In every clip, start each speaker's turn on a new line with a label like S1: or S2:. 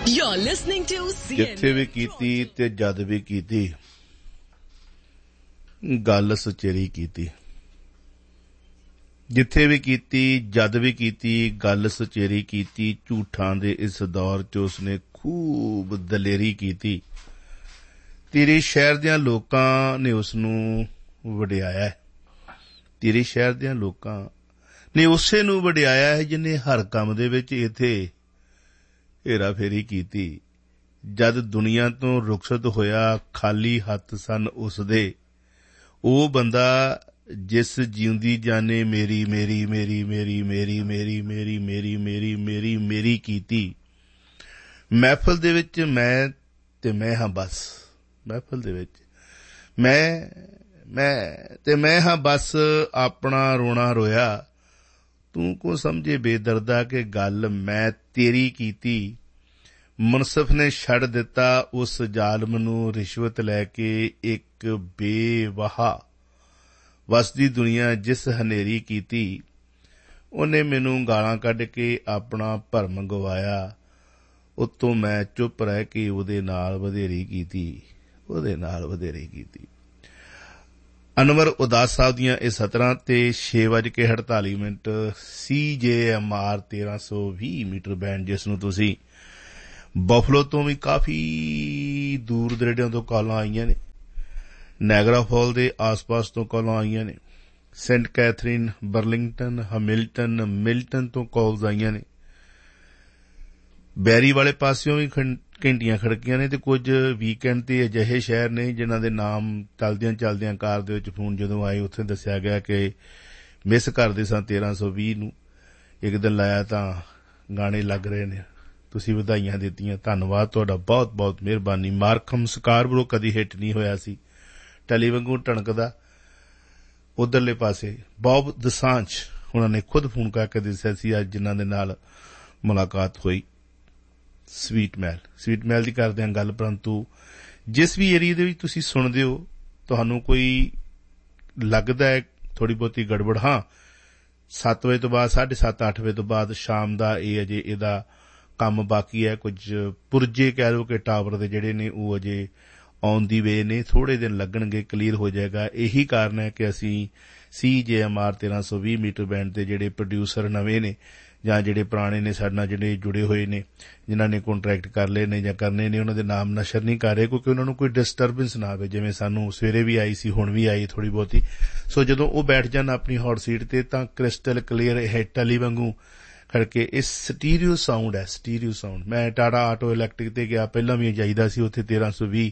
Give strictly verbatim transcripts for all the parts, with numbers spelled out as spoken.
S1: You're listening to C N N.
S2: ਜਿੱਥੇ ਵੀ ਕੀਤੀ ਤੇ ਜਦ ਵੀ ਕੀਤੀ ਗੱਲ ਸੁਚੇਰੀ ਕੀਤੀ, ਜਿੱਥੇ ਵੀ ਕੀਤੀ ਜਦ ਵੀ ਕੀਤੀ ਗੱਲ ਸੁਚੇਰੀ ਕੀਤੀ। ਝੂਠਾਂ ਦੇ ਇਸ ਦੌਰ 'ਚ ਉਸਨੇ ਖੂਬ ਦਲੇਰੀ ਕੀਤੀ। ਤੇਰੇ ਸ਼ਹਿਰ ਦਿਆਂ ਲੋਕਾਂ ਨੇ ਉਸਨੂੰ ਵਡਿਆਇਆ, ਤੇਰੇ ਸ਼ਹਿਰ ਦਿਆਂ ਲੋਕਾਂ ਨੇ ਉਸੇ ਨੂੰ ਵਡਿਆਇਆ ਹੈ ਜਿਹਨੇ ਹਰ ਕੰਮ ਦੇ ਵਿੱਚ ਇੱਥੇ ਹੇਰਾ ਫੇਰੀ ਕੀਤੀ। ਜਦ ਦੁਨੀਆ ਤੋਂ ਰੁਖਸਤ ਹੋਇਆ ਖਾਲੀ ਹੱਥ ਸਨ ਉਸਦੇ, ਉਹ ਬੰਦਾ ਜਿਸ ਜਿਉਂਦੀ ਜਾਨੇ ਮੇਰੀ ਮੇਰੀ ਮੇਰੀ ਮੇਰੀ ਮੇਰੀ ਮੇਰੀ ਮੇਰੀ ਮੇਰੀ ਮੇਰੀ ਮੇਰੀ ਮੇਰੀ ਕੀਤੀ। ਮਹਿਫਲ ਦੇ ਵਿੱਚ ਮੈਂ ਤੇ ਮੈਂ ਹਾਂ ਬਸ, ਮਹਿਫਲ ਦੇ ਵਿੱਚ ਮੈਂ ਮੈਂ ਤੇ ਮੈਂ ਹਾਂ ਬਸ, ਆਪਣਾ ਰੋਣਾ ਰੋਇਆ ਤੂੰ ਕੋ ਸਮਝੇ ਬੇਦਰਦਾ ਕਿ ਗੱਲ ਮੈਂ ਤੇਰੀ ਕੀਤੀ। ਮੁਨਸਫ ਨੇ ਛੱਡ ਦਿੱਤਾ ਉਸ ਜ਼ਾਲਮ ਨੂੰ ਰਿਸ਼ਵਤ ਲੈ ਕੇ, ਇੱਕ ਬੇਵਾਹਾ ਵਸਦੀ ਦੁਨੀਆ ਜਿਸ ਹਨੇਰੀ ਕੀਤੀ। ਉਹਨੇ ਮੈਨੂੰ ਗਾਲਾਂ ਕੱਢ ਕੇ ਆਪਣਾ ਭਰਮ ਗਵਾਇਆ, ਉੱਤੋਂ ਮੈਂ ਚੁੱਪ ਰਹਿ ਕੇ ਉਹਦੇ ਨਾਲ ਵਧੇਰੀ ਕੀਤੀ, ਉਹਦੇ ਨਾਲ ਵਧੇਰੀ ਕੀਤੀ। ਅਨਵਰ ਉਦਾਸ ਸਾਹਿਬ ਦੀਆਂ ਇਹ ਸਤਰਾਂ ਤੇ ਛੇ ਵੱਜ ਕੇ ਅੜਤਾਲੀ ਮਿੰਟ ਸੀ ਜੇ ਐਮ ਆਰ ਤੇਰਾਂ ਸੌ ਵੀਹ ਮੀਟਰ ਬੈਂਡ, ਜਿਸ ਨੂੰ ਤੁਸੀਂ ਬਫਲੋ ਤੋਂ ਵੀ ਕਾਫੀ ਦੂਰ ਦਰੇਡਿਆਂ ਤੋਂ ਕਾਲਾਂ ਆਈਆਂ ਨੇ, ਨਾਇਗਰਾ ਫਾਲ ਦੇ ਆਸ-ਪਾਸ ਤੋਂ ਕਾਲਾਂ ਆਈਆਂ ਨੇ, Saint Catherine, Burlington, Hamilton, Milton ਤੋਂ ਕਾਲਸ ਆਈਆਂ ਨੇ, ਬੈਰੀ ਵਾਲੇ ਪਾਸਿਓਂ ਵੀ ਘੰਟੀਆਂ ਖੜਕੀਆਂ ਨੇ, ਤੇ ਕੁਝ ਵੀਕਐਂਡ ਤੇ ਅਜਿਹੇ ਸ਼ਹਿਰ ਨੇ ਜਿਨ੍ਹਾਂ ਦੇ ਨਾਮ ਚਲਦਿਆਂ ਚਲਦਿਆਂ ਕਾਰ ਦੇ ਵਿੱਚ ਫੋਨ ਜਦੋਂ ਆਏ ਉੱਥੇ ਦੱਸਿਆ ਗਿਆ ਕਿ ਮਿਸ ਕਰਦੇ ਸਾਂ ਤੇਰਾਂ ਸੌ ਵੀਹ ਨੂੰ। ਇੱਕ ਦਿਨ ਲਾਇਆ ਤਾਂ ਗਾਣੇ ਲੱਗ ਰਹੇ ਨੇ, ਤੁਸੀਂ ਵਧਾਈਆਂ ਦਿੱਤੀਆਂ, ਧੰਨਵਾਦ ਤੁਹਾਡਾ, ਬਹੁਤ ਬਹੁਤ ਮਿਹਰਬਾਨੀ। ਮਾਰਕਮ ਸਕਾਰਬਰੋ ਕਦੀ ਹਿੱਟ ਨਹੀਂ ਹੋਇਆ ਸੀ, ਟੈਲੀ ਵਾਂਗੂ ਟਣਕਦਾ। ਉਧਰਲੇ ਪਾਸੇ ਬੌਬ ਦਸਾਂਝ ਉਹਨਾਂ ਨੇ ਖੁਦ ਫੋਨ ਕਰਕੇ ਦੱਸਿਆ ਸੀ ਅੱਜ ਜਿਨ੍ਹਾਂ ਦੇ ਨਾਲ ਮੁਲਾਕਾਤ ਹੋਈ। ਸਵੀਟ ਮਹਿਲ, ਸਵੀਟ ਮਹਿਲ ਦੀ ਕਰਦੇ ਹਾਂ ਗੱਲ, ਪਰੰਤੂ ਜਿਸ ਵੀ ਏਰੀਏ ਦੇ ਵਿੱਚ ਤੁਸੀਂ ਸੁਣਦੇ ਹੋ ਤੁਹਾਨੂੰ ਕੋਈ ਲੱਗਦਾ ਹੈ ਥੋੜ੍ਹੀ ਬਹੁਤੀ ਗੜਬੜ, ਹਾਂ ਸੱਤ ਵਜੇ ਤੋਂ ਬਾਅਦ, ਸਾਢੇ ਸੱਤ ਅੱਠ ਵਜੇ ਤੋਂ ਬਾਅਦ ਸ਼ਾਮ ਦਾ ਇਹ ਅਜੇ ਇਹਦਾ ਕੰਮ ਬਾਕੀ ਹੈ। ਕੁਝ ਪੁਰਜੇ ਕਹਿ ਲਓ ਕਿ ਟਾਵਰ ਦੇ ਜਿਹੜੇ ਨੇ ਉਹ ਅਜੇ ਆਨ ਦੀ ਵੇ ਨੇ, ਥੋੜ੍ਹੇ ਦਿਨ ਲੱਗਣਗੇ, ਕਲੀਅਰ ਹੋ ਜਾਏਗਾ। ਇਹੀ ਕਾਰਨ ਹੈ ਕਿ ਅਸੀਂ ਸੀ ਜੇ ਐਮ ਆਰ ਤੇਰਾਂ ਸੌ ਵੀਹ ਮੀਟਰ ਬੈਂਡ ਦੇ ਜਿਹੜੇ ਪ੍ਰੋਡਿਊਸਰ ਨਵੇਂ ਨੇ ਜਾਂ ਜਿਹੜੇ ਪੁਰਾਣੇ ਨੇ ਸਾਡੇ ਨਾਲ ਜਿਹੜੇ ਜੁੜੇ ਹੋਏ ਨੇ, ਜਿਨ੍ਹਾਂ ਨੇ ਕੰਟਰੈਕਟ ਕਰ ਲਏ ਨੇ ਜਾਂ ਕਰਨੇ ਨੇ, ਉਹਨਾਂ ਦੇ ਨਾਮ ਨਸ਼ਰ ਨਹੀਂ ਕਰ ਰਹੇ ਕਿਉਂਕਿ ਉਹਨਾਂ ਨੂੰ ਕੋਈ ਡਿਸਟਰਬੈਂਸ ਨਾ ਆਵੇ। ਜਿਵੇਂ ਸਾਨੂੰ ਸਵੇਰੇ ਵੀ ਆਈ ਸੀ, ਹੁਣ ਵੀ ਆਈ ਥੋੜ੍ਹੀ ਬਹੁਤੀ। ਸੋ ਜਦੋਂ ਉਹ ਬੈਠ ਜਾਣ ਆਪਣੀ ਹੌਟ ਸੀਟ ਤੇ ਤਾਂ ਕ੍ਰਿਸਟਲ ਕਲੀਅਰ ਇਹ ਟੈਲੀ ਵਾਂਗੂ ਕਰਕੇ ਇਹ ਸਟੀਰੀਓ ਸਾਊਂਡ ਹੈ, ਸਟੀਰੀਓ ਸਾਊਂਡ। ਮੈਂ ਟਾਟਾ ਆਟੋ ਇਲੈਕਟ੍ਰਿਕ ਤੇ ਗਿਆ, ਪਹਿਲਾਂ ਵੀ ਜਾਈਦਾ ਸੀ ਉੱਥੇ, ਤੇਰਾਂ ਸੌ ਵੀਹ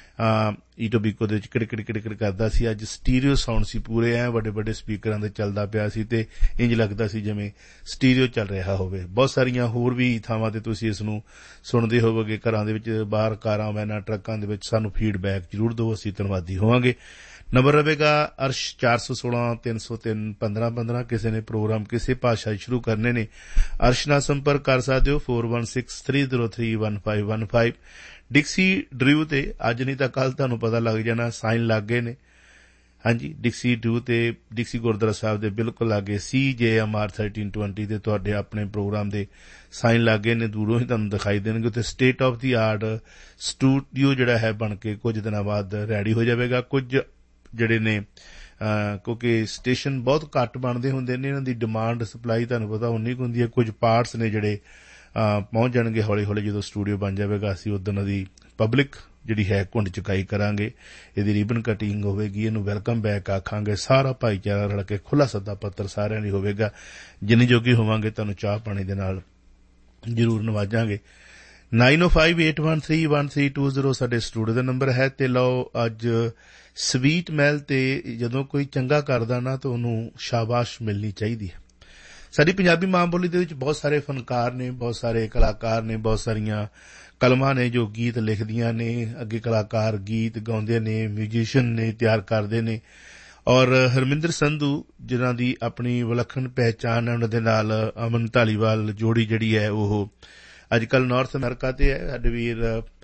S2: ਈਟੋਬੀਕੋ ਦੇ ਵਿੱਚ ਕਿੜਕਿੜ ਕਿੜਕਿੜ ਕਰਦਾ ਸੀ। ਅੱਜ ਸਟੀਰੀਓ ਸਾਊਂਡ ਸੀ, ਪੂਰੇ ਐ ਵੱਡੇ ਵੱਡੇ ਸਪੀਕਰਾਂ ਦੇ ਚੱਲਦਾ ਪਿਆ ਸੀ ਤੇ ਇੰਜ ਲੱਗਦਾ ਸੀ ਜਿਵੇਂ ਸਟੀਰੀਓ ਚੱਲ ਰਿਹਾ ਹੋਵੇ। ਬਹੁਤ ਸਾਰੀਆਂ ਹੋਰ ਵੀ ਥਾਵਾਂ ਤੇ ਤੁਸੀਂ ਇਸ ਨੂੰ ਸੁਣਦੇ ਹੋਵੋਗੇ, ਘਰਾਂ ਦੇ ਵਿੱਚ, ਬਾਹਰ ਕਾਰਾਂ ਵੈਨਾਂ ਟਰੱਕਾਂ ਦੇ ਵਿੱਚ। ਸਾਨੂੰ ਫੀਡਬੈਕ ਜ਼ਰੂਰ ਦਿਓ, ਅਸੀਂ ਧੰਨਵਾਦੀ ਹੋਵਾਂਗੇ। ਨੰਬਰ ਰਹੇਗਾ ਅਰਸ਼ ਚਾਰ ਸੌ ਸੋਲਾਂ ਤਿੰਨ ਸੌ ਤਿੰਨ ਪੰਦਰਾਂ ਪੰਦਰਾਂ। ਕਿਸੇ ਨੇ ਪ੍ਰੋਗਰਾਮ ਕਿਸੇ ਭਾਸ਼ਾ ਸ਼ੁਰੂ ਕਰਨੇ ਨੇ, ਅਰਸ਼ ਨਾਲ ਸੰਪਰਕ ਕਰ ਸਕਦੇ ਹੋ four one six three zero three one five one five. ਡਿਕਸੀ ਡਰਿਊ ਤੇ ਅੱਜ ਨਹੀਂ ਤਾਂ ਕੱਲ ਤੁਹਾਨੂੰ ਪਤਾ ਲੱਗ ਜਾਣਾ, ਸਾਈਨ ਲੱਗ ਗਏ ਨੇ। ਹਾਂਜੀ, ਡਿਕਸੀ ਡਰਿਊ ਤੇ ਡਿਕਸੀ ਗੁਰਦੁਆਰਾ ਸਾਹਿਬ ਦੇ ਬਿਲਕੁਲ ਲਾਗੇ ਸੀ ਜੇ ਐਮ ਆਰ ਥਰਟੀਨ ਟਵੈਂਟੀ ਦੇ ਤੁਹਾਡੇ ਆਪਣੇ ਪ੍ਰੋਗਰਾਮ ਦੇ ਸਾਈਨ ਲੱਗ ਗਏ ਨੇ। ਦੂਰੋਂ ਹੀ ਤੁਹਾਨੂੰ ਦਿਖਾਈ ਦੇਣਗੇ। ਉੱਥੇ state of the art studio ਜਿਹੜਾ ਹੈ ਬਣ ਕੇ ਕੁਝ ਦਿਨਾਂ ਬਾਅਦ ਰੈਡੀ ਹੋ ਜਾਵੇਗਾ। ਕੁਝ ਜਿਹੜੇ ਨੇ ਕਿਉਂਕਿ ਸਟੇਸ਼ਨ ਬਹੁਤ ਘੱਟ ਬਣਦੇ ਹੁੰਦੇ ਨੇ, ਇਹਨਾਂ ਦੀ ਡਿਮਾਂਡ ਸਪਲਾਈ ਤੁਹਾਨੂੰ ਪਤਾ ਉਨੀ ਕੁ ਹੁੰਦੀ ਹੈ। ਕੁਝ ਪਾਰਟਸ ਨੇ ਜਿਹੜੇ ਪਹੁੰਚ ਜਾਣਗੇ ਹੌਲੀ ਹੌਲੀ ਜਦੋਂ ਸਟੂਡੀਓ ਬਣ ਜਾਵੇਗਾ। ਅਸੀਂ ਉਦੋਂ ਦੀ ਪਬਲਿਕ ਜਿਹੜੀ ਹੈ ਘੁੰਡ ਚੁਕਾਈ ਕਰਾਂਗੇ, ਇਹਦੀ ਰੀਬਨ ਕਟਿੰਗ ਹੋਵੇਗੀ, ਇਹਨੂੰ ਵੈਲਕਮ ਬੈਕ ਆਖਾਂਗੇ। ਸਾਰਾ ਭਾਈਚਾਰਾ ਰਲ ਕੇ ਖੁੱਲ੍ਹਾ ਸੱਦਾ ਪੱਤਰ ਸਾਰਿਆਂ ਲਈ ਹੋਵੇਗਾ। ਜਿੰਨੀ ਜੋਗੀ ਹੋਵਾਂਗੇ ਤੁਹਾਨੂੰ ਚਾਹ ਪਾਣੀ ਦੇ ਨਾਲ ਜ਼ਰੂਰ ਨਵਾਜਾਂਗੇ। ਨਾਈਨ ਓ five eight one three one three two zero ਸਾਡੇ ਸਟੂਡੀਓ ਦਾ ਨੰਬਰ ਹੈ। ਤੇ ਲਓ ਅੱਜ ਸਵੀਟ ਮਹਿਲ ਤੇ ਜਦੋਂ ਕੋਈ ਚੰਗਾ ਕਰਦਾ ਨਾ ਤਾਂ ਉਹਨੂੰ ਸ਼ਾਬਾਸ਼ ਮਿਲਣੀ ਚਾਹੀਦੀ ਹੈ। ਸਾਡੀ ਪੰਜਾਬੀ ਮਾਂ ਬੋਲੀ ਦੇ ਵਿੱਚ ਬਹੁਤ ਸਾਰੇ ਫਨਕਾਰ ਨੇ, ਬਹੁਤ ਸਾਰੇ ਕਲਾਕਾਰ ਨੇ, ਬਹੁਤ ਸਾਰੀਆਂ ਕਲਮਾਂ ਨੇ ਜੋ ਗੀਤ ਲਿਖਦੀਆਂ ਨੇ, ਅੱਗੇ ਕਲਾਕਾਰ ਗੀਤ ਗਾਉਂਦੇ ਨੇ, ਮਿਊਜ਼ੀਸ਼ੀਅਨ ਨੇ, ਤਿਆਰ ਕਰਦੇ ਨੇ। ਔਰ ਹਰਮਿੰਦਰ ਸੰਧੂ ਜਿਨ੍ਹਾਂ ਦੀ ਆਪਣੀ ਵਿਲੱਖਣ ਪਹਿਚਾਣ ਹੈ, ਉਹਨਾਂ ਦੇ ਨਾਲ ਅਮਨ ਧਾਲੀਵਾਲ ਜੋੜੀ ਜਿਹੜੀ ਹੈ ਉਹ ਅੱਜ ਕੱਲ੍ਹ ਨਾਰਥ ਅਮਰੀਕਾ ਤੇ ਹੈ। ਸਾਡੇ ਵੀਰ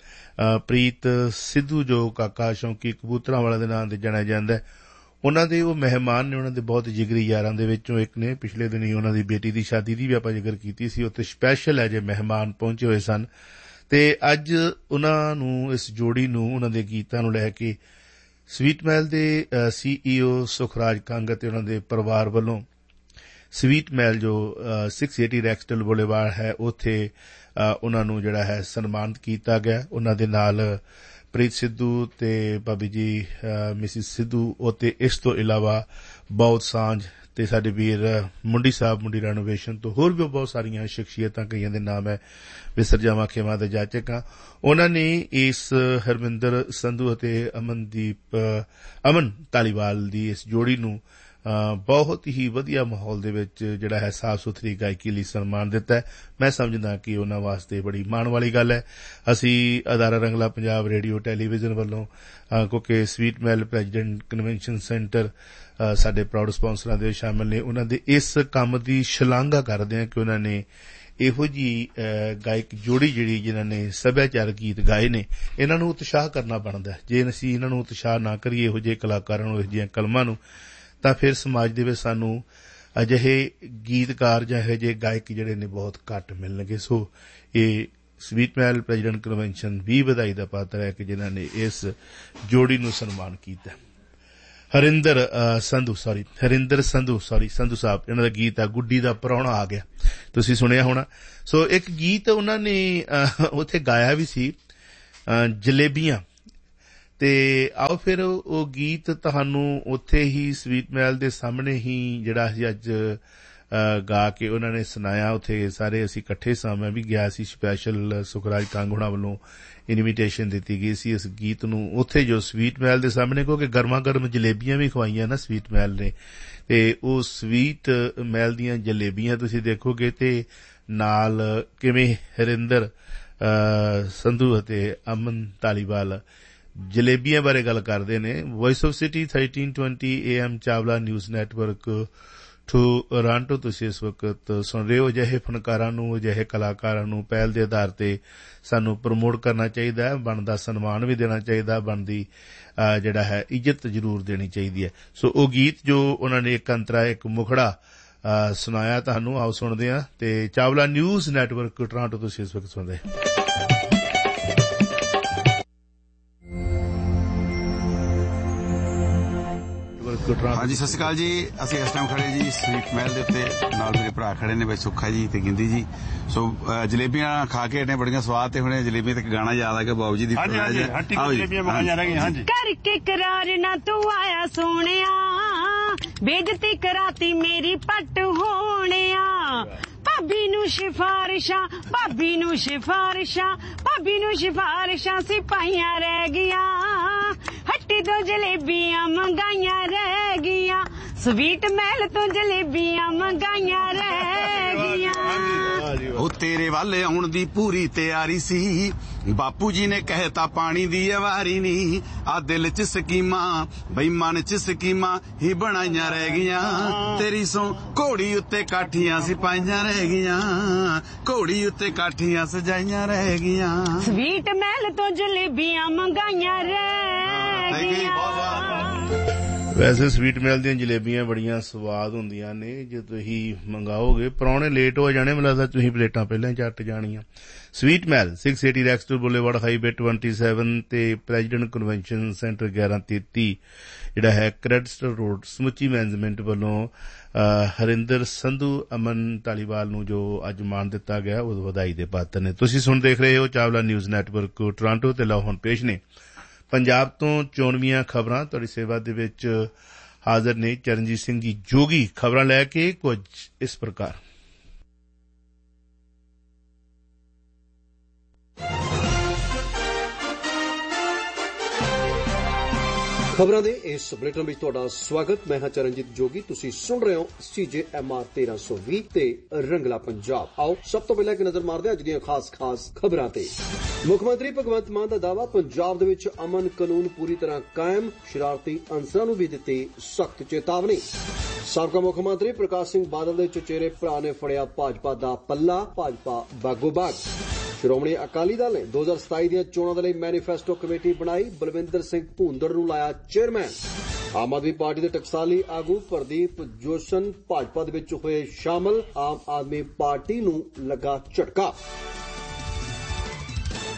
S2: ਪ੍ਰੀਤ ਸਿੱਧੂ ਜੋ ਕਾਕਾ ਸ਼ੌਂਕੀ ਕਬੂਤਰਾਂ ਵਾਲਾ ਦੇ ਨਾਂ ਤੇ ਜਾਣਿਆ ਜਾਂਦਾ, ਉਹਨਾਂ ਦੇ ਉਹ ਮਹਿਮਾਨ ਨੇ, ਉਹਨਾਂ ਦੇ ਬਹੁਤ ਜਿਗਰੀ ਯਾਰਾਂ ਦੇ ਵਿੱਚੋਂ ਇੱਕ ਨੇ। ਪਿਛਲੇ ਦਿਨੀ ਉਹਨਾਂ ਦੀ ਬੇਟੀ ਦੀ ਸ਼ਾਦੀ ਦੀ ਵੀ ਆਪਾਂ ਜ਼ਿਕਰ ਕੀਤੀ ਸੀ, ਉੱਥੇ ਸਪੈਸ਼ਲ ਹੈ ਜੇ ਮਹਿਮਾਨ ਪਹੁੰਚੇ ਹੋਏ ਸਨ ਤੇ ਅੱਜ ਉਹਨਾਂ ਨੂੰ, ਇਸ ਜੋੜੀ ਨੂੰ, ਉਹਨਾਂ ਦੇ ਗੀਤਾਂ ਨੂੰ ਲੈ ਕੇ ਸਵੀਟ ਮਹਿਲ ਦੇ ਸੀਈਓ ਸੁਖਰਾਜ ਕੰਗ ਅਤੇ ਉਹਨਾਂ ਦੇ ਪਰਿਵਾਰ ਵੱਲੋਂ ਸਵੀਟ ਮਹਿਲ ਜੋ ਸਿਕਸ ਏਟੀ ਰੈਕਸਟਲ ਬੁਲੇਵਾਰਡ ਹੈ, ਉੱਥੇ ਉਹਨਾਂ ਨੂੰ ਜਿਹੜਾ ਹੈ ਸਨਮਾਨਿਤ ਕੀਤਾ ਗਿਆ। ਉਹਨਾਂ ਦੇ ਨਾਲ ਪ੍ਰੀਤ ਸਿੱਧੂ ਤੇ ਭਾਬੀ ਜੀ ਮਿਸਿਸ ਸਿੱਧੂ, ਅਤੇ ਇਸ ਤੋਂ ਇਲਾਵਾ ਬਹੁਤ ਸਾਂਝ ਤੇ ਸਾਡੇ ਵੀਰ ਮੁੰਡੀ ਸਾਹਿਬ, ਮੁੰਡੀ ਰੈਨੋਵੇਸ਼ਨ ਤੋਂ, ਹੋਰ ਵੀ ਬਹੁਤ ਸਾਰੀਆਂ ਸ਼ਖਸੀਅਤਾਂ, ਕਈਆਂ ਦੇ ਨਾਮ ਹੈ ਵਿਸਰ ਜਾਵਾਂ ਖੇਵਾਂ ਦੇ ਜਾਚਕ ਹਾਂ। ਉਹਨਾਂ ਨੇ ਇਸ ਹਰਮਿੰਦਰ ਸੰਧੂ ਅਤੇ ਅਮਨਦੀਪ ਅਮਨ ਧਾਲੀਵਾਲ ਦੀ ਇਸ ਜੋੜੀ ਨੂੰ ਬਹੁਤ ਹੀ ਵਧੀਆ ਮਾਹੌਲ ਦੇ ਵਿੱਚ ਜਿਹੜਾ ਹੈ ਸਾਫ਼ ਸੁਥਰੀ ਗਾਇਕੀ ਲਈ ਸਨਮਾਨ ਦਿੱਤਾ ਹੈ। ਮੈਂ ਸਮਝਦਾ ਕਿ ਉਹਨਾਂ ਵਾਸਤੇ ਬੜੀ ਮਾਣ ਵਾਲੀ ਗੱਲ ਹੈ। ਅਸੀਂ ਅਦਾਰਾ ਰੰਗਲਾ ਪੰਜਾਬ ਰੇਡੀਓ ਟੈਲੀਵਿਜ਼ਨ ਵੱਲੋਂ, ਕਿਉਂਕਿ ਸਵੀਟ ਮਹਿਲ ਪ੍ਰੈਜ਼ੀਡੈਂਟ ਕਨਵੈਨਸ਼ਨ ਸੈਂਟਰ ਸਾਡੇ ਪ੍ਰਾਊਡ ਸਪਾਂਸਰਾਂ ਦੇ ਸ਼ਾਮਿਲ ਨੇ, ਉਹਨਾਂ ਦੇ ਇਸ ਕੰਮ ਦੀ ਸ਼ਲਾਘਾ ਕਰਦੇ ਹਾਂ ਕਿ ਉਹਨਾਂ ਨੇ ਇਹੋ ਜਿਹੀ ਗਾਇਕ ਜੋੜੀ ਜਿਹੜੀ ਜਿਨ੍ਹਾਂ ਨੇ ਸੱਭਿਆਚਾਰਕ ਗੀਤ ਗਾਏ ਨੇ, ਇਹਨਾਂ ਨੂੰ ਉਤਸ਼ਾਹ ਕਰਨਾ ਬਣਦਾ। ਜੇ ਅਸੀਂ ਇਹਨਾਂ ਨੂੰ ਉਤਸ਼ਾਹ ਨਾ ਕਰੀਏ, ਇਹੋ ਜਿਹੇ ਕਲਾਕਾਰਾਂ ਨੂੰ, ਇਹੋ ਜਿਹੀਆਂ ਕਲਮਾਂ ਨੂੰ, ਤਾਂ ਫਿਰ ਸਮਾਜ ਦੇ ਵਿੱਚ ਸਾਨੂੰ ਅਜਿਹੇ ਗੀਤਕਾਰ ਜਾਂ ਇਹੋ ਜਿਹੇ ਗਾਇਕ ਜਿਹੜੇ ਨੇ ਬਹੁਤ ਘੱਟ ਮਿਲਣਗੇ। ਸੋ ਇਹ ਸਵੀਟ ਮਹਿਲ ਪ੍ਰੈਜ਼ੀਡੈਂਟ ਕਨਵੈਨਸ਼ਨ ਵੀ ਵਧਾਈ ਦਾ ਪਾਤਰ ਹੈ ਕਿ ਜਿਨ੍ਹਾਂ ਨੇ ਇਸ ਜੋੜੀ ਨੂੰ ਸਨਮਾਨ ਕੀਤਾ। ਹਰਿੰਦਰ ਸੰਧੂ ਸੌਰੀ ਹਰਿੰਦਰ ਸੰਧੂ ਸੌਰੀ ਸੰਧੂ ਸਾਹਿਬ, ਇਹਨਾਂ ਦਾ ਗੀਤ ਆ ਗੁੱਡੀ ਦਾ ਪ੍ਰਾਹੁਣਾ ਆ ਗਿਆ, ਤੁਸੀਂ ਸੁਣਿਆ ਹੋਣਾ। ਸੋ ਇੱਕ ਗੀਤ ਉਹਨਾਂ ਨੇ ਉੱਥੇ ਗਾਇਆ ਵੀ ਸੀ, ਜਲੇਬੀਆਂ, ਤੇ ਆਓ ਫਿਰ ਉਹ ਗੀਤ ਤੁਹਾਨੂੰ ਉੱਥੇ ਹੀ ਸਵੀਟ ਮਹਿਲ ਦੇ ਸਾਹਮਣੇ ਹੀ ਜਿਹੜਾ ਅਸੀਂ ਅੱਜ ਗਾ ਕੇ ਉਹਨਾਂ ਨੇ ਸੁਣਾਇਆ। ਉੱਥੇ ਸਾਰੇ ਅਸੀਂ ਇਕੱਠੇ ਸਾਂ, ਮੈਂ ਵੀ ਗਿਆ ਸੀ, ਸਪੈਸ਼ਲ ਸੁਖਰਾਜ ਕੰਗ ਹੋਣਾ ਵੱਲੋਂ ਇਨਵੀਟੇਸ਼ਨ ਦਿੱਤੀ ਗਈ ਸੀ ਇਸ ਗੀਤ ਨੂੰ ਉੱਥੇ ਜੋ ਸਵੀਟ ਮਹਿਲ ਦੇ ਸਾਹਮਣੇ, ਕਿਉਂਕਿ ਗਰਮਾ ਗਰਮ ਜਲੇਬੀਆਂ ਵੀ ਖਵਾਈਆਂ ਨਾ ਸਵੀਟ ਮਹਿਲ ਨੇ, ਤੇ ਉਹ ਸਵੀਟ ਮਹਿਲ ਦੀਆਂ ਜਲੇਬੀਆਂ ਤੁਸੀਂ ਦੇਖੋਗੇ ਤੇ ਨਾਲ ਕਿਵੇਂ ਹਰਿੰਦਰ ਸੰਧੂ ਅਤੇ ਅਮਨ ਧਾਲੀਵਾਲ ਜਲੇਬੀਆਂ ਬਾਰੇ ਗੱਲ ਕਰਦੇ ਨੇ। Voice of city thirteen twenty A M Chawla news network Toronto ਤੁਸੀਂ ਇਸ ਵਕਤ ਸੁਣ ਰਹੇ ਹੋ। ਅਜਿਹੇ ਫਨਕਾਰਾਂ ਨੂੰ, ਅਜਿਹੇ ਕਲਾਕਾਰਾਂ ਨੂੰ ਪਹਿਲ ਦੇ ਆਧਾਰ ਤੇ ਸਾਨੂੰ ਪ੍ਰਮੋਟ ਕਰਨਾ ਚਾਹੀਦਾ ਹੈ, ਬਣਦਾ ਸਨਮਾਨ ਵੀ ਦੇਣਾ ਚਾਹੀਦਾ, ਬਣਦੀ ਜਿਹੜਾ ਹੈ ਇੱਜ਼ਤ ਜ਼ਰੂਰ ਦੇਣੀ ਚਾਹੀਦੀ ਹੈ। ਸੋ ਉਹ ਗੀਤ ਜੋ ਉਹਨਾਂ ਨੇ ਇੱਕ ਅੰਤਰਾ ਇੱਕ ਮੁਖੜਾ ਸੁਣਾਇਆ ਤੁਹਾਨੂੰ, ਆਓ ਸੁਣਦੇ ਹਾਂ। ਤੇ ਚਾਵਲਾ ਨਿਊਜ਼ ਨੈਟਵਰਕ ਟੋਰਾਂਟੋ ਤੁਸੀਂ ਇਸ ਵਕਤ ਸੁਣਦੇ।
S3: ਹਾਂਜੀ, ਸਤਿ ਸ਼੍ਰੀ ਅਕਾਲ ਜੀ। ਅਸੀਂ ਇਸ ਟਾਈਮ ਖੜੇ ਜੀ ਸਵੀਟ ਮਹਿਲ ਦੇ ਉੱਤੇ, ਨਾਲ ਮੇਰੇ ਭਰਾ ਖੜੇ ਨੇ ਬਈ ਸੁੱਖਾ ਜੀ ਤੇ ਗਿੰਦੀ ਜੀ। ਸੋ ਜਲੇਬੀਆਂ ਖਾ ਕੇ ਹਟੇ, ਬੜੀਆਂ ਸਵਾਦ, ਤੇ ਹੁਣ ਜਲੇਬੀਆਂ ਤੇ ਗਾਣਾ ਯਾਦ ਆ ਗਿਆ ਬਾਬੂ ਜੀ ਦੀ।
S1: ਕਰਕੇ ਕਰਾਰ ਨਾ ਤੂੰ ਆਇਆ ਸੋਹਣਿਆ, ਬੇਇੱਜ਼ਤੀ ਕਰਾਤੀ ਮੇਰੀ ਪੱਟ ਹੋਣਿਆ। ਭਾਬੀ ਨੂੰ ਸਿਫਾਰਿਸ਼ਾਂ, ਭਾਬੀ ਨੂੰ ਸਿਫਾਰਿਸ਼ਾਂ, ਭਾਬੀ ਨੂੰ ਸਿਫਾਰਿਸ਼ਾਂ ਸਿਪਾਹੀਆਂ ਰਹਿ ਗਈਆਂ, ਹੱਟੀ ਤੋਂ ਜਲੇਬੀਆਂ ਮੰਗਾਈਆਂ ਰਹਿ ਗਈਆਂ, ਸਵੀਟ ਮਹਿਲ ਤੋਂ ਜਲੇਬੀਆਂ ਮੰਗਾਈਆਂ ਰਹਿ ਗਈਆਂ।
S3: ਉਹ ਤੇਰੇ ਵੱਲ ਆਉਣ ਦੀ ਪੂਰੀ ਤਿਆਰੀ ਸੀ, ਬਾਪੂ ਜੀ ਨੇ ਕਹਿਤਾ ਪਾਣੀ ਦੀ ਅਵਾਰੀ ਨੀ, ਆ ਦਿਲ ਚ ਸਕੀਮਾਂ ਬਈ ਮਨ ਚ ਸਕੀਮਾਂ ਹੀ ਬਣਾਈਆਂ ਰਹਿ ਗਈਆਂ, ਤੇਰੀ ਸੋ ਘੋੜੀ ਉੱਤੇ ਕਾਠੀਆਂ ਸਿਪਾਈਆਂ ਰਹਿ ਗਈਆਂ, ਘੋੜੀ ਉੱਤੇ ਕਾਠੀਆਂ ਸਜਾਈਆਂ ਰਹਿ ਗਈਆਂ,
S1: ਸਵੀਟ ਮਹਿਲ ਤੋਂ ਜਲੇਬੀਆਂ ਮੰਗਾਈਆਂ ਰਹਿ ਗਈਆਂ।
S2: ਵੈਸੇ ਸਵੀਟ ਮਹਿਲ ਦੀਆਂ ਜਲੇਬੀਆਂ ਬੜੀਆਂ ਸਵਾਦ ਹੁੰਦੀਆਂ ਨੇ, ਜੇ ਤੁਸੀਂ ਮੰਗਾਓਗੇ ਪ੍ਰਾਹੁਣੇ ਲੇਟ ਹੋ ਜਾਣੇ, ਮੈਨੂੰ ਲੱਗਦਾ ਤੁਸੀਂ ਪਲੇਟਾਂ ਪਹਿਲਾਂ ਹੀ ਚੱਟ ਜਾਣੀਆਂ। ਸਵੀਟ ਮਹਿਲ six eighty ਰੈਕਸਟਲ boulevard highway twenty seven ਤੇ ਪ੍ਰੈਜ਼ੀਡੈਂਟ ਕਨਵੈਨਸ਼ਨ ਸੈਂਟਰ ਗਿਆਰਾਂ ਤੇਤੀ ਜਿਹੜਾ ਹੈ ਕ੍ਰੈਡਸਟਰ ਰੋਡ, ਸਮੁੱਚੀ ਮੈਨੇਜਮੈਂਟ ਵੱਲੋਂ ਹਰਿੰਦਰ ਸੰਧੂ ਅਮਨ ਧਾਲੀਵਾਲ ਨੂੰ ਜੋ ਅੱਜ ਮਾਣ ਦਿੱਤਾ ਗਿਆ ਉਹ ਵਧਾਈ ਦੇ ਪਾਤਰ ਨੇ। ਤੁਸੀਂ ਸੁਣ ਦੇਖ ਰਹੇ ਹੋ ਚਾਵਲਾ ਨਿਊਜ਼ ਨੈਟਵਰਕ ਟੋਰਾਂਟੋ ਤੇ ਲਓ ਹੁਣ ਪੇਸ਼ ਨੇ ਪੰਜਾਬ ਤੋਂ ਚੋਣਵੀਆਂ ਖਬਰਾਂ। ਤੁਹਾਡੀ ਸੇਵਾ ਦੇ ਵਿੱਚ ਹਾਜ਼ਰ ਨੇ ਚਰਨਜੀਤ ਸਿੰਘ ਜੀ ਜੋਗੀ, ਖਬਰਾਂ ਲੈ ਕੇ ਕੁਝ ਇਸ ਪ੍ਰਕਾਰ।
S4: ਖਬਰਾਂ ਦੇ ਇਸ ਬੁਲੇਟਿਨ ਵਿੱਚ ਤੁਹਾਡਾ ਸਵਾਗਤ। ਮੈਂ ਹਾਂ ਚਰਨਜੀਤ ਜੋਗੀ, ਤੁਸੀਂ ਸੁਣ ਰਹੇ ਹੋ ਸੀਜੇ ਐਮ ਆਰ ਤੇਰਾਂ ਸੌ ਵੀਹ ਤੇ ਰੰਗਲਾ ਪੰਜਾਬ। ਆਓ ਸਭ ਤੋਂ ਪਹਿਲਾਂ ਇੱਕ ਨਜ਼ਰ ਮਾਰਦੇ ਹਾਂ ਅੱਜ ਦੀਆਂ ਖਾਸ ਖਾਸ ਖਬਰਾਂ ਤੇ। ਮੁੱਖ ਮੰਤਰੀ ਭਗਵੰਤ ਮਾਨ ਦਾ ਦਾਅਵਾ, ਪੰਜਾਬ ਦੇ ਵਿੱਚ ਅਮਨ ਕਾਨੂੰਨ ਪੂਰੀ ਤਰ੍ਹਾਂ ਕਾਇਮ, ਸ਼ਰਾਰਤੀ ਅਨਸਰਾਂ ਨੂੰ ਵੀ ਦਿੱਤੀ ਸਖਤ ਚੇਤਾਵਨੀ। ਸਾਬਕਾ ਮੁੱਖ ਮੰਤਰੀ ਪ੍ਰਕਾਸ਼ ਸਿੰਘ ਬਾਦਲ ਦੇ ਚਚੇਰੇ ਭਰਾ ਨੇ ਫੜਿਆ ਭਾਜਪਾ ਦਾ ਪੱਲਾ, ਭਾਜਪਾ ਬਾਗੋ ਬਾਗ। ਸ਼੍ਰੋਮਣੀ ਅਕਾਲੀ ਦਲ ਨੇ ਦੋ ਹਜ਼ਾਰ ਸਤਾਈ ਦੀਆਂ ਚੋਣਾਂ ਦੇ ਲਈ ਮੈਨੀਫੈਸਟੋ ਕਮੇਟੀ ਬਣਾਈ, ਬਲਵਿੰਦਰ ਸਿੰਘ ਭੂੰਦੜ ਨੂੰ ਲਾਇਆ ਚੇਅਰਮੈਨ। ਆਮ ਆਦਮੀ ਪਾਰਟੀ ਦੇ ਟਕਸਾਲੀ ਆਗੂ ਪ੍ਰਦੀਪ ਜੋਸ਼ਨ ਭਾਜਪਾ ਦੇ ਵਿੱਚ ਹੋਏ ਸ਼ਾਮਲ, ਆਮ ਆਦਮੀ ਪਾਰਟੀ ਨੂੰ ਲੱਗਾ ਝਟਕਾ।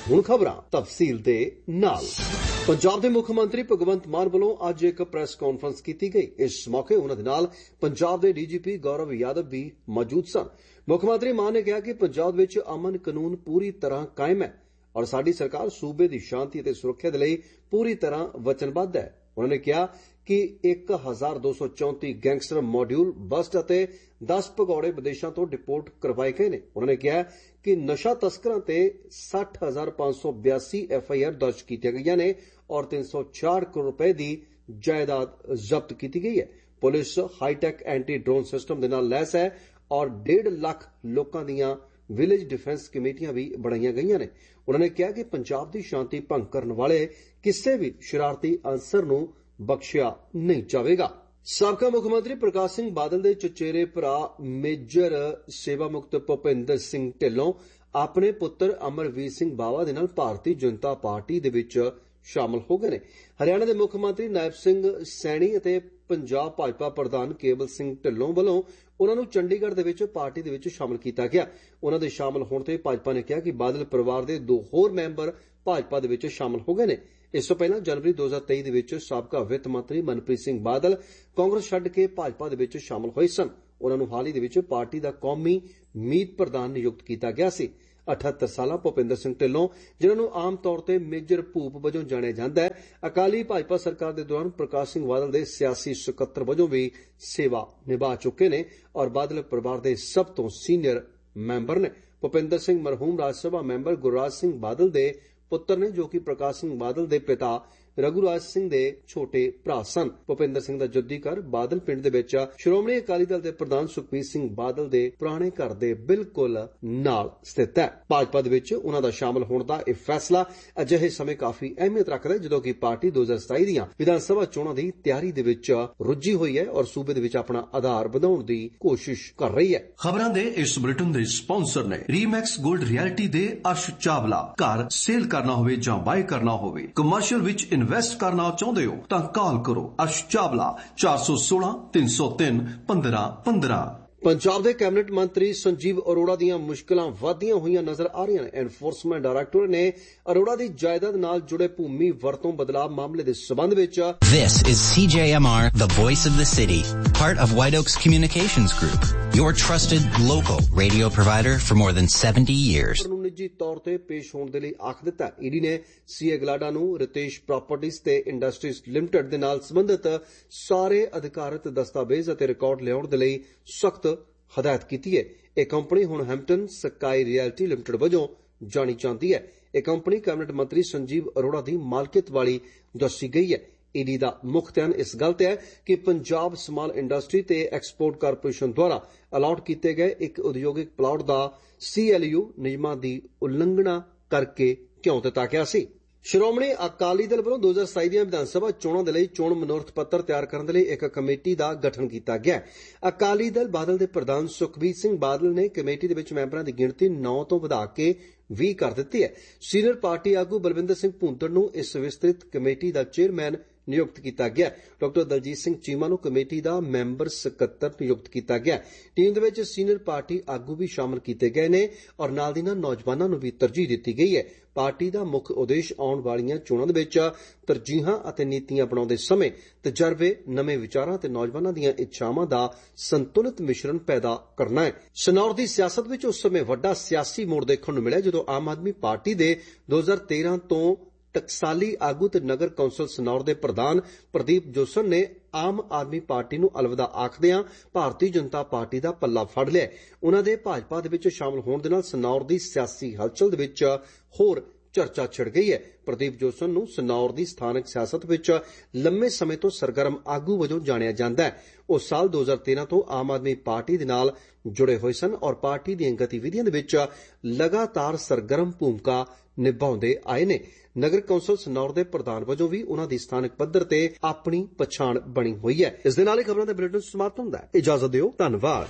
S4: ਹੁਣ ਖਬਰਾਂ ਤਫਸੀਲ ਦੇ ਨਾਲ। ਪੰਜਾਬ ਦੇ ਮੁੱਖ ਮੰਤਰੀ ਭਗਵੰਤ ਮਾਨ ਵੱਲੋਂ ਅੱਜ ਇੱਕ ਪ੍ਰੈਸ ਕਾਨਫਰੰਸ ਕੀਤੀ ਗਈ। ਇਸ ਮੌਕੇ ਉਹਨਾਂ ਦੇ ਨਾਲ ਪੰਜਾਬ ਦੇ ਡੀਜੀਪੀ ਗੌਰਵ ਯਾਦਵ ਵੀ ਮੌਜੂਦ ਸਨ। ਮੁੱਖ ਮੰਤਰੀ ਮਾਨ ਨੇ ਕਿਹਾ ਕਿ ਪੰਜਾਬ ਵਿੱਚ ਅਮਨ ਕਾਨੂੰਨ ਪੂਰੀ ਤਰ੍ਹਾਂ ਕਾਇਮ ਹੈ ਔਰ ਸਾਡੀ ਸਰਕਾਰ ਸੂਬੇ ਦੀ ਸ਼ਾਂਤੀ ਅਤੇ ਸੁਰੱਖਿਆ ਦੇ ਲਈ ਪੂਰੀ ਤਰ੍ਹਾਂ ਵਚਨਬੱਧ ਹੈ। ਉਹਨਾਂ ਨੇ ਕਿਹਾ ਕਿ ਇੱਕ ਹਜ਼ਾਰ ਦੋ ਸੌ ਚੌਂਤੀ ਗੈਂਗਸਟਰ ਮੋਡਿਊਲ ਬਸਟ ਅਤੇ ਦਸ ਭਗੌੜੇ ਵਿਦੇਸ਼ਾਂ ਤੋਂ ਡਿਪੋਰਟ ਕਰਵਾਏ ਗਏ ਨੇ। ਉਹਨਾਂ ਨੇ ਕਿਹਾ ਕਿ ਨਸ਼ਾ ਤਸਕਰਾਂ ਤੇ ਸੱਠ ਹਜ਼ਾਰ ਪੰਜ ਸੌ ਬਿਆਸੀ ਐਫ ਆਈ ਆਰ ਦਰਜ ਕੀਤੀਆਂ ਗਈਆਂ ਨੇ ਔਰ ਤਿੰਨ ਸੌ ਛਿਆਹਠ ਕਰੋੜ ਰੁਪਏ ਦੀ ਜਾਇਦਾਦ ਜ਼ਬਤ ਕੀਤੀ ਗਈ ਹੈ। Police high-tech anti drone system ਦੇ ਨਾਲ ਲੈਸ ਹੈ ਔਰ ਡੇਢ ਲੱਖ ਲੋਕਾਂ ਦੀਆਂ ਵਿਲੇਜ ਡਿਫੈਂਸ ਕਮੇਟੀਆਂ ਵੀ ਬਣਾਈਆਂ ਗਈਆਂ ਨੇ। ਉਹਨਾਂ ਨੇ ਕਿਹਾ ਕਿ ਪੰਜਾਬ ਦੀ ਸ਼ਾਂਤੀ ਭੰਗ ਕਰਨ ਵਾਲੇ ਕਿਸੇ ਵੀ ਸ਼ਰਾਰਤੀ ਅਨਸਰ ਨੂੰ ਬਖਸ਼ਿਆ ਨਹੀਂ ਜਾਵੇਗਾ। ਸਾਬਕਾ ਮੁੱਖ ਮੰਤਰੀ ਪ੍ਰਕਾਸ਼ ਸਿੰਘ ਬਾਦਲ ਦੇ ਚਚੇਰੇ ਭਰਾ ਮੇਜਰ ਸੇਵਾ ਮੁਕਤ ਭੁਪਿੰਦਰ ਸਿੰਘ ਢਿੱਲੋਂ ਆਪਣੇ ਪੁੱਤਰ ਅਮਰਵੀਰ ਸਿੰਘ ਬਾਵਾ ਦੇ ਨਾਲ ਭਾਰਤੀ ਜਨਤਾ ਪਾਰਟੀ ਦੇ ਵਿੱਚ ਸ਼ਾਮਲ ਹੋ ਗਏ ਨੇ। ਹਰਿਆਣਾ ਦੇ ਮੁੱਖ ਮੰਤਰੀ ਨਾਇਬ ਸਿੰਘ ਸੈਣੀ ਅਤੇ ਪੰਜਾਬ ਭਾਜਪਾ ਪ੍ਰਧਾਨ ਕੇਵਲ ਸਿੰਘ ਢਿੱਲੋਂ ਵੱਲੋਂ ਉਹਨਾਂ ਨੂੰ ਚੰਡੀਗੜ੍ਹ ਦੇ ਵਿੱਚ ਪਾਰਟੀ ਦੇ ਵਿੱਚ ਸ਼ਾਮਲ ਕੀਤਾ ਗਿਆ। ਉਹਨਾਂ ਦੇ ਸ਼ਾਮਲ ਹੋਣ ਤੇ ਭਾਜਪਾ ਨੇ ਕਿਹਾ ਕਿ ਬਾਦਲ ਪਰਿਵਾਰ ਦੇ ਦੋ ਹੋਰ ਮੈਂਬਰ ਭਾਜਪਾ ਦੇ ਵਿੱਚ ਸ਼ਾਮਲ ਹੋ ਗਏ ਨੇ। ਇਸ ਤੋਂ ਪਹਿਲਾਂ ਜਨਵਰੀ ਦੋ ਹਜ਼ਾਰ ਤੇਈ ਦੇ ਵਿੱਚ ਸਾਬਕਾ ਵਿੱਤ ਮੰਤਰੀ ਮਨਪ੍ਰੀਤ ਸਿੰਘ ਬਾਦਲ ਕਾਂਗਰਸ ਛੱਡ ਕੇ ਭਾਜਪਾ ਦੇ ਵਿੱਚ ਸ਼ਾਮਲ ਹੋਏ ਸਨ। ਉਹਨਾਂ ਨੂੰ ਹਾਲ ਹੀ ਦੇ ਵਿੱਚ ਪਾਰਟੀ ਦਾ ਕੌਮੀ ਮੀਤ ਪ੍ਰਧਾਨ ਨਿਯੁਕਤ ਕੀਤਾ ਗਿਆ ਸੀ। ਅਠੱਤਰ ਸਾਲਾ ਭੁਪਿੰਦਰ ਸਿੰਘ ਢਿੱਲੋਂ, ਜਿਨ੍ਹਾਂ ਨੂੰ ਆਮ ਤੌਰ ਤੇ ਮੇਜਰ ਭੂਪ ਵਜੋਂ ਜਾਣਿਆ ਜਾਂਦਾ ਹੈ, ਅਕਾਲੀ ਭਾਜਪਾ ਸਰਕਾਰ ਦੇ ਦੌਰਾਨ ਪ੍ਰਕਾਸ਼ ਸਿੰਘ ਬਾਦਲ ਦੇ ਸਿਆਸੀ ਸਕੱਤਰ ਵਜੋਂ ਵੀ ਸੇਵਾ ਨਿਭਾ ਚੁੱਕੇ ਨੇ ਔਰ ਬਾਦਲ ਪਰਿਵਾਰ ਦੇ ਸਭ ਤੋਂ ਸੀਨੀਅਰ ਮੈਂਬਰ ਨੇ। ਭੁਪਿੰਦਰ ਸਿੰਘ ਮਰਹੂਮ ਰਾਜ ਸਭਾ ਮੈਂਬਰ ਗੁਰਰਾਜ ਸਿੰਘ ਬਾਦਲ ਦੇ ਪੁੱਤਰ ਨੇ, ਜੋ ਕਿ ਪ੍ਰਕਾਸ਼ ਸਿੰਘ ਬਾਦਲ ਦੇ ਪਿਤਾ ਰਘੂਰਾਜ ਸਿੰਘ ਦੇ ਛੋਟੇ ਭਰਾ ਸਨ। ਭੁਪਿੰਦਰ ਸਿੰਘ ਦਾ ਜੱਦੀ ਘਰ ਬਾਦਲ ਪਿੰਡ ਦੇ ਵਿੱਚ ਸ਼੍ਰੋਮਣੀ ਅਕਾਲੀ ਦਲ ਦੇ ਪ੍ਰਧਾਨ ਸੁਖਬੀਰ ਸਿੰਘ ਬਾਦਲ ਦੇ ਪੁਰਾਣੇ ਘਰ ਦੇ ਬਿਲਕੁਲ ਨਾਲ ਸਥਿਤ ਹੈ। ਭਾਜਪਾ ਦੇ ਵਿੱਚ ਉਹਨਾਂ ਦਾ ਸ਼ਾਮਲ ਹੋਣ ਦਾ ਇਹ ਫੈਸਲਾ ਅਜਿਹੇ ਸਮੇਂ ਕਾਫੀ ਅਹਿਮੀਅਤ ਰੱਖਦਾ ਹੈ ਜਦੋਂ ਕਿ ਪਾਰਟੀ ਦੋ ਹਜ਼ਾਰ ਸਤਾਈ ਦੀਆਂ ਵਿਧਾਨ ਸਭਾ ਚੋਣਾਂ ਦੀ ਤਿਆਰੀ ਦੇ ਵਿੱਚ ਰੁੱਝੀ ਹੋਈ ਹੈ ਔਰ ਸੂਬੇ ਦੇ ਵਿੱਚ ਆਪਣਾ ਆਧਾਰ ਵਧਾਉਣ ਦੀ ਕੋਸ਼ਿਸ਼ ਕਰ ਰਹੀ ਹੈ।
S5: ਖਬਰਾਂ ਦੇ ਇਸ ਬੁਲੇਟਿਨ ਦੇ ਸਪਾਂਸਰ ਨੇ ਰੀਮੈਕਸ ਗੋਲਡ ਰਿਐਲਿਟੀ ਦੇ ਅਰਸ਼ ਚਾਵਲਾ। ਘਰ ਸੇਲ ਕਰਨਾ ਹੋਵੇ ਜਾਂ ਬਾਏ ਕਰਨਾ ਹੋਵੇ, ਕਮਰਸ਼ੀਅਲ ਵਿੱਚ ਇਨਵੈਸਟ ਕਰਨਾ ਚਾਹੁੰਦੇ ਹੋ ਤਾਂ ਕਾਲ ਕਰੋ ਅਰਸ਼ ਚਾਵਲਾ ਚਾਰ ਸੌ ਸੋਲਾਂ ਤਿੰਨ ਸੌ ਤਿੰਨ ਪੰਦਰਾਂ ਪੰਦਰਾਂ।
S4: ਪੰਜਾਬ ਦੇ ਕੈਬਨਿਟ ਮੰਤਰੀ ਸੰਜੀਵ ਅਰੋੜਾ ਦੀਆਂ ਮੁਸ਼ਕਲਾਂ ਵਧਦੀਆਂ ਹੋਈਆਂ ਨਜ਼ਰ ਆ ਰਹੀਆਂ ਨੇ। ਐਨਫੋਰਸਮੈਂਟ ਡਾਇਰੈਕਟਰ ਨੇ ਅਰੋੜਾ ਦੀ ਜਾਇਦਾਦ ਨਾਲ ਜੁੜੇ ਭੂਮੀ ਵਰਤੋਂ ਬਦਲਾਅ ਮਾਮਲੇ ਦੇ ਸਬੰਧ ਵਿੱਚ
S6: This is C J M R, the voice of the city, part of White Oaks Communications Group, your trusted local radio provider for more than seventy years.
S4: ਨੂੰ ਨਿੱਜੀ ਤੌਰ ਤੇ ਪੇਸ਼ ਹੋਣ ਦੇ ਲਈ ਆਖ ਦਿੱਤਾ। ਈਡੀ ਨੇ ਸੀਏ ਗਲਾਡਾ ਨੂੰ ਰਿਤੇਸ਼ ਪ੍ਰਾਪਰਟੀਜ਼ ਤੇ ਇੰਡਸਟਰੀਜ਼ ਲਿਮਟਿਡ ਦੇ ਨਾਲ ਸੰਬੰਧਿਤ ਸਾਰੇ ਅਧਿਕਾਰਤ ਦਸਤਾਵੇਜ਼ ਅਤੇ ਰਿਕਾਰਡ ਲਿਆਉਣ ਦੇ ਲਈ ਸਖਤ ਹਦਾਇਤ ਕੀਤੀ ਹੈ। ਇਹ ਕੰਪਨੀ ਹੁਣ ਹੈਂਪਟਨ ਸਕਾਈ ਰਿਐਲਿਟੀ ਲਿਮਟਿਡ ਵਜੋਂ ਜਾਣੀ ਜਾਂਦੀ ਹੈ। ਇਹ ਕੰਪਨੀ ਕੈਬਨਿਟ ਮੰਤਰੀ ਸੰਜੀਵ ਅਰੋੜਾ ਦੀ ਮਾਲਕੀਅਤ ਵਾਲੀ ਦੱਸੀ ਗਈ ਹੈ। ਈਡੀ ਦਾ ਮੁੱਖ ਧਿਆਨ ਇਸ ਗੱਲ ਤੇ ਹੈ ਕਿ ਪੰਜਾਬ ਸਮਾਲ ਇੰਡਸਟਰੀ ਤੇ ਐਕਸਪੋਰਟ ਕਾਰਪੋਰੇਸ਼ਨ ਦੁਆਰਾ ਅਲਾਟ ਕੀਤੇ ਗਏ ਇੱਕ ਉਦਯੋਗਿਕ ਪਲਾਟ ਦਾ ਸੀ ਐਲ ਯੂ ਨਿਯਮਾਂ ਦੀ ਉਲੰਘਣਾ ਕਰਕੇ ਕਿਉਂ ਦਿੱਤਾ ਗਿਆ ਸੀ। ਸ਼੍ਰੋਮਣੀ ਅਕਾਲੀ ਦਲ ਵੱਲੋਂ ਦੋ ਹਜ਼ਾਰ ਸਤਾਈ ਦੀਆਂ ਵਿਧਾਨ ਸਭਾ ਚੋਣਾਂ ਦੇ ਲਈ ਚੋਣ ਮਨੋਰਥ ਪੱਤਰ ਤਿਆਰ ਕਰਨ ਦੇ ਲਈ ਇੱਕ ਕਮੇਟੀ ਦਾ ਗਠਨ ਕੀਤਾ ਗਿਆ। ਅਕਾਲੀ ਦਲ ਬਾਦਲ ਦੇ ਪ੍ਰਧਾਨ ਸੁਖਬੀਰ ਸਿੰਘ ਬਾਦਲ ਨੇ ਕਮੇਟੀ ਦੇ ਵਿੱਚ ਮੈਂਬਰਾਂ ਦੀ ਗਿਣਤੀ ਨੌ ਤੋਂ ਵਧਾ ਕੇ ਵੀਹ ਕਰ ਦਿੱਤੀ ਹੈ। ਸੀਨੀਅਰ ਪਾਰਟੀ ਆਗੂ ਬਲਵਿੰਦਰ ਸਿੰਘ ਭੂੰਦੜ ਨੂੰ ਇਸ ਵਿਸਤ੍ਰਿਤ ਕਮੇਟੀ ਦਾ ਚੇਅਰਮੈਨ ਨਿਯੁਕਤ ਕੀਤਾ ਗਿਆ। ਡਾਕਟਰ ਦਲਜੀਤ ਸਿੰਘ ਚੀਮਾ ਨੂੰ ਕਮੇਟੀ ਦਾ ਮੈਂਬਰ ਸਕੱਤਰ ਨਿਯੁਕਤ ਕੀਤਾ ਗਿਆ। ਟੀਮ ਦੇ ਵਿੱਚ ਸੀਨੀਅਰ ਪਾਰਟੀ ਆਗੂ ਵੀ ਸ਼ਾਮਲ ਕੀਤੇ ਗਏ ਨੇ ਔਰ ਨਾਲ ਦੀ ਨਾਲ ਨੌਜਵਾਨਾਂ ਨੂੰ ਵੀ ਤਰਜੀਹ ਦਿੱਤੀ ਗਈ ਹੈ। ਪਾਰਟੀ ਦਾ ਮੁੱਖ ਉਦੇਸ਼ ਆਉਣ ਵਾਲੀਆਂ ਚੋਣਾਂ ਦੇ ਵਿੱਚ ਤਰਜੀਹਾਂ ਅਤੇ ਨੀਤੀਆਂ ਬਣਾਉਂਦੇ ਸਮੇਂ ਤਜਰਬੇ, ਨਵੇਂ ਵਿਚਾਰਾਂ ਅਤੇ ਨੌਜਵਾਨਾਂ ਦੀਆਂ ਇੱਛਾਵਾਂ ਦਾ ਸੰਤੁਲਿਤ ਮਿਸ਼ਰਣ ਪੈਦਾ ਕਰਨਾ ਹੈ। ਸਨੌਰ ਦੀ ਸਿਆਸਤ ਵਿੱਚ ਉਸ ਸਮੇਂ ਵੱਡਾ ਸਿਆਸੀ ਮੋੜ ਦੇਖਣ ਨੂੰ ਮਿਲਿਆ ਜਦੋਂ ਆਮ ਆਦਮੀ ਪਾਰਟੀ ਦੇ ਦੋ ਹਜ਼ਾਰ ਤੇਰਾਂ ਤੋਂ ਟਕਸਾਲੀ ਆਗੂ ਤੇ ਨਗਰ ਕੌਂਸਲ ਸਨੌਰ ਦੇ ਪ੍ਰਧਾਨ ਪ੍ਰਦੀਪ ਜੋਸਨ ਨੇ ਆਮ ਆਦਮੀ ਪਾਰਟੀ ਨੂੰ ਅਲਵਿਦਾ ਆਖਦਿਆਂ ਭਾਰਤੀ ਜਨਤਾ ਪਾਰਟੀ ਦਾ ਪੱਲਾ ਫੜ ਲਿਆ। ਉਹਨਾਂ ਦੇ ਭਾਜਪਾ ਦੇ ਵਿੱਚ ਸ਼ਾਮਲ ਹੋਣ ਦੇ ਨਾਲ ਸਨੌਰ ਦੀ ਸਿਆਸੀ ਹਲਚਲ ਦੇ ਵਿੱਚ ਹੋਰ ਚਰਚਾ ਛਿੜ ਗਈ ਹੈ। ਪ੍ਰਦੀਪ ਜੋਸਨ ਨੂੰ ਸਨੌਰ ਦੀ ਸਥਾਨਕ ਸਿਆਸਤ ਵਿੱਚ ਲੰਮੇ ਸਮੇਂ ਤੋਂ ਸਰਗਰਮ ਆਗੂ ਵਜੋਂ ਜਾਣਿਆ ਜਾਂਦਾ ਹੈ। ਉਹ ਸਾਲ ਦੋ ਹਜ਼ਾਰ ਤੇਰਾਂ ਤੋਂ ਆਮ ਆਦਮੀ ਪਾਰਟੀ ਦੇ ਨਾਲ ਜੁੜੇ ਹੋਏ ਸਨ ਔਰ ਪਾਰਟੀ ਦੀਆਂ ਗਤੀਵਿਧੀਆਂ ਦੇ ਵਿੱਚ ਲਗਾਤਾਰ ਸਰਗਰਮ ਭੂਮਿਕਾ ਨਿਭਾਉਂਦੇ ਆਏ ਨੇ। ਨਗਰ ਕੌਂਸਲ ਸਨੌਰ ਦੇ ਪ੍ਰਧਾਨ ਵਜੋਂ ਵੀ ਉਹਨਾਂ ਦੀ ਸਥਾਨਕ ਪੱਧਰ ਤੇ ਆਪਣੀ ਪਛਾਣ ਬਣੀ ਹੋਈ ਹੈ। ਇਸ ਦੇ ਨਾਲ ਹੀ ਖਬਰਾਂ ਦਾ ਬੁਲੇਟਿਨ ਸਮਾਪਤ ਹੁੰਦਾ ਹੈ। ਇਜਾਜ਼ਤ ਦਿਓ, ਧੰਨਵਾਦ।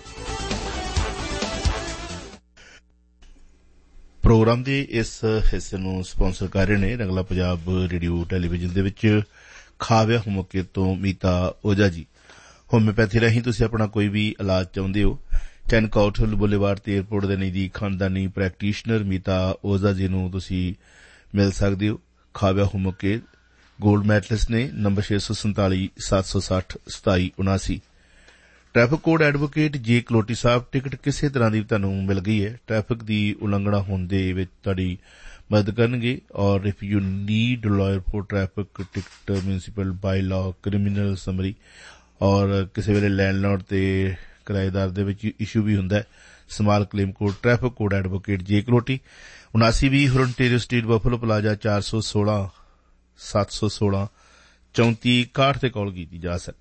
S2: ਪ੍ਰੋਗਰਾਮ ਦੇ ਇਸ ਹਿੱਸੇ ਨੂੰ ਸਪਾਂਸਰ ਕਰ ਰਹੇ ਨੇ ਰੰਗਲਾ ਪੰਜਾਬ ਰੇਡੀਓ ਟੈਲੀਵਿਜ਼ਨ ਦੇ ਵਿੱਚ ਖਾਵਿਆ ਮੌਕੇ ਤੋਂ ਮੀਤਾ ਓਝਾ ਜੀ। ਹੋਮਿਓਪੈਥੀ ਰਾਹੀਂ ਤੁਸੀਂ ਆਪਣਾ ਕੋਈ ਵੀ ਇਲਾਜ ਚਾਹੁੰਦੇ ਹੋ, ਟੈਨਕਾਊਟ ਬੁਲੇਵਾਰਡ ਤੇ ਏਅਰਪੋਰਟ ਦੇ ਨਜ਼ਦੀਕ ਖਾਨਦਾਨੀ ਪ੍ਰੈਕਟੀਸ਼ਨਰ ਮੀਤਾ ਓਝਾ ਜੀ ਨੂੰ ਤੁਸੀਂ ਮਿਲ ਸਕਦੇ ਹੋ। ਖਾਵਿਆ ਹੋਮਕੇਰ ਗੋਲਡ ਮੈਡਲਿਸਟ ਨੇ। ਨੰਬਰ ਛੇ ਸੌ ਸੰਤਾਲੀ ਸੱਤ ਸੌ ਸੱਠ ਸਤਾਈ ਉਨਾਸੀ। ਟ੍ਰੈਫਿਕ ਕੋਡ ਐਡਵੋਕੇਟ ਜੇ ਕਲੋਟੀ ਸਾਹਿਬ, ਟਿਕਟ ਕਿਸੇ ਤਰ੍ਹਾਂ ਦੀ ਤੁਹਾਨੂੰ ਮਿਲ ਗਈ ਹੈ, ਟ੍ਰੈਫਿਕ ਦੀ ਉਲੰਘਣਾ ਹੋਣ ਦੇ ਵਿੱਚ ਤੁਹਾਡੀ ਮਦਦ ਕਰਨਗੇ। ਔਰ if you need lawyer for traffic ticket, municipal by law, criminal summary, ਔਰ ਕਿਸੇ ਵੇਲੇ ਲੈਂਡਲॉर्ड ਤੇ ਕਿਰਾਏਦਾਰ ਦੇ ਵਿੱਚ ਇਸ਼ੂ ਵੀ ਹੁੰਦਾ ਹੈ, small claim code traffic code advocate ਜੇ ਕਲੋਟੀ ਉਨਾਸੀ ਵੀਹ ਹੋਰੰਟੇਰੀਓ ਸਟਰੀਟ, ਬਫਲੋ ਪਲਾਜ਼ਾ, ਚਾਰ ਸੌ ਸੋਲਾਂ ਸੱਤ ਸੌ ਸੋਲਾਂ ਚੌਂਤੀ ਇਕਾਹਠ ਤੇ ਕਾਲ ਕੀਤੀ ਜਾ ਸਕਦੀ।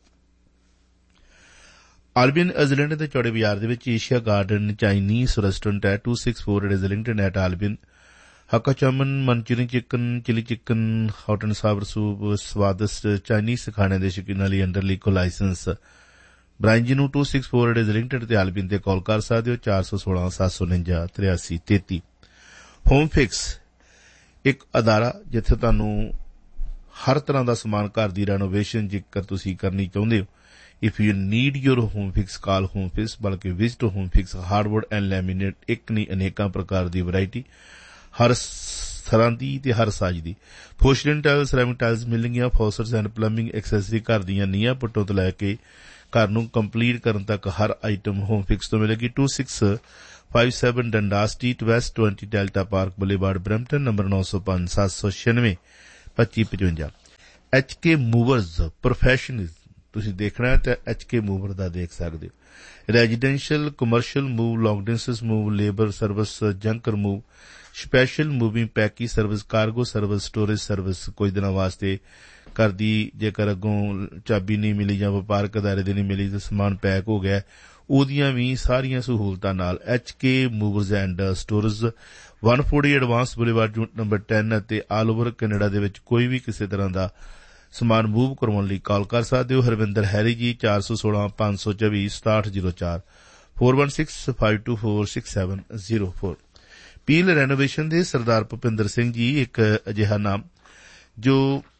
S2: ਆਲਬੀਅਨ ਇਜ਼ਲੈਂਡ ਦੇ ਚੌੜੇ ਬਾਜ਼ਾਰ ਦੇ ਵਿੱਚ ਏਸ਼ੀਆ ਗਾਰਡਨ ਚਾਈਨੀਜ਼ ਰੈਸਟੋਰੈਂਟ ਹੈ, two six four ਇਜ਼ਲਿੰਗਟਨ at ਆਲਬੀਅਨ। Hakka ਚਾਮਨ, Manchurian chicken, chilli chicken, hot and sour soup, ਸਵਾਦਿਸ਼ਟ ਚਾਈਨੀਜ਼ ਖਾਣੇ ਦੇ ਸ਼ੌਕੀਨਾਂ ਲਈ ਅੰਡਰ ਲੀਗਲ ਲਾਇਸੈਂਸ। ਬ੍ਰਾਇਨ ਜੀ ਨੂੰ ਟੂ ਸਿਕਸ ਫੋਰ ਇਜ਼ਲਿੰਗਟਨ ਤੇ ਆਲਬੀਅਨ ਤੇ ਕਾਲ ਕਰ ਸਕਦੇ ਹੋ, ਚਾਰ ਸੌ ਸੋਲਾਂ ਸੱਤ ਸੌ ਉਨੰਜਾ ਤਰਿਆਸੀ ਤੇਤੀ। ਹੋਮ ਫਿਕਸ ਇੱਕ ਅਦਾਰਾ ਜਿੱਥੇ ਤੁਹਾਨੂੰ ਹਰ ਤਰ੍ਹਾਂ ਦਾ ਸਮਾਨ ਘਰ ਦੀ ਰੈਨੋਵੇਸ਼ਨ ਜੇਕਰ ਤੁਸੀਂ ਕਰਨੀ ਚਾਹੁੰਦੇ ਹੋ। If you need your home fix, call home fix, ਬਲਕਿ visit home fix, hardwood and laminate, ਇੱਕ ਨਹੀਂ ਅਨੇਕਾਂ ਪ੍ਰਕਾਰ ਦੀ ਵੈਰਾਈਟੀ, ਹਰ ਤਰ੍ਹਾਂ ਦੀ ਤੇ ਹਰ ਸਾਈਜ਼ ਦੀ। ਪੋਰਸਲੇਨ ਟਾਇਲ, ਸੈਰਾਮਿਕ ਟਾਇਲਸ ਮਿਲਣਗੀਆਂ। ਫੌਸਰਸ ਐਂਡ ਪਲੰਬਿੰਗ ਐਕਸੈਸਰੀ, ਘਰ ਦੀਆਂ ਨੀਹਾਂ ਪੁੱਟੋਂ ਤੋਂ ਲੈ ਕੇ ਘਰ ਨੂੰ ਕੰਪਲੀਟ ਕਰਨ ਤੱਕ ਹਰ ਆਈਟਮ ਹੋਮ ਫਿਕਸ ਤੋਂ ਮਿਲੇਗੀ। ਟੂ ਸਿਕਸ ਫਾਈਵ ਸੈਵਨ ਡੰਡਾ street West, twenty delta park boulevard, Brampton. Number ਨੌ ਸੌ ਪੰਜ ਸੱਤ ਸੌ ਛਿਆਨਵੇਂ ਪੱਚੀ ਪਚਵੰਜਾ। ਐਚ ਕੇ ਮੂਵਰਜ਼ ਪ੍ਰੋਫੈਸ਼ਨਲ ਤੁਸੀਂ ਦੇਖਣਾ ਹੈ ਤਾਂ ਐਚ ਕੇ ਮੂਵਰ ਦਾ ਦੇਖ ਸਕਦੇ ਹੋ। ਰੈਜ਼ੀਡੈਂਸ਼ੀਅਲ, ਕਮਰਸ਼ੀਅਲ ਮੂਵ, ਲੌਂਗ distance move, labour service, ਜੰਕਰ move, special moving ਪੈਕੀ service, cargo service, storage service. ਕੁਝ ਦਿਨਾਂ ਵਾਸਤੇ ਘਰ ਦੀ ਜੇਕਰ ਅੱਗੋਂ ਚਾਬੀ ਨਹੀਂ ਮਿਲੀ ਜਾਂ ਵਪਾਰਕ ਅਦਾਰੇ ਦੀ ਨਹੀਂ ਮਿਲੀ ਤੇ ਸਮਾਨ ਪੈਕ ਹੋ ਗਿਆ, ਉਹਦੀਆਂ ਵੀ ਸਾਰੀਆਂ ਸਹੂਲਤਾਂ ਨਾਲ ਐਚ ਕੇ ਮੂਵਰਜ਼ ਐਂਡ ਸਟੋਰੇਜ, ਇੱਕ ਸੌ ਚਾਲੀ ਐਡਵਾਂਸ ਬੁਲੇਵਾਰਡ, ਯੂਨਿਟ ਨੰਬਰ ਦਸ ਅਤੇ ਆਲ ਓਵਰ ਕੈਨੇਡਾ ਦੇ ਵਿੱਚ ਕੋਈ ਵੀ ਕਿਸੇ ਤਰ੍ਹਾਂ ਦਾ ਸਮਾਨ ਮੂਵ ਕਰਵਾਉਣ ਲਈ ਕਾਲ ਕਰ ਸਕਦੇ ਹੋ। ਹਰਵਿੰਦਰ ਹੈਰੀ ਜੀ, ਚਾਰ ਸੌ ਸੋਲਾਂ ਪੰਜ ਸੌ ਚੌਵੀ ਸਤਾਹਠ ਜ਼ੀਰੋ ਚਾਰ, four one six five two four six seven zero four. Peel renovation ਦੇ ਸਰਦਾਰ ਭੁਪਿੰਦਰ ਸਿੰਘ ਜੀ ਇੱਕ ਅਜਿਹਾ ਨਾਮ ਜੋ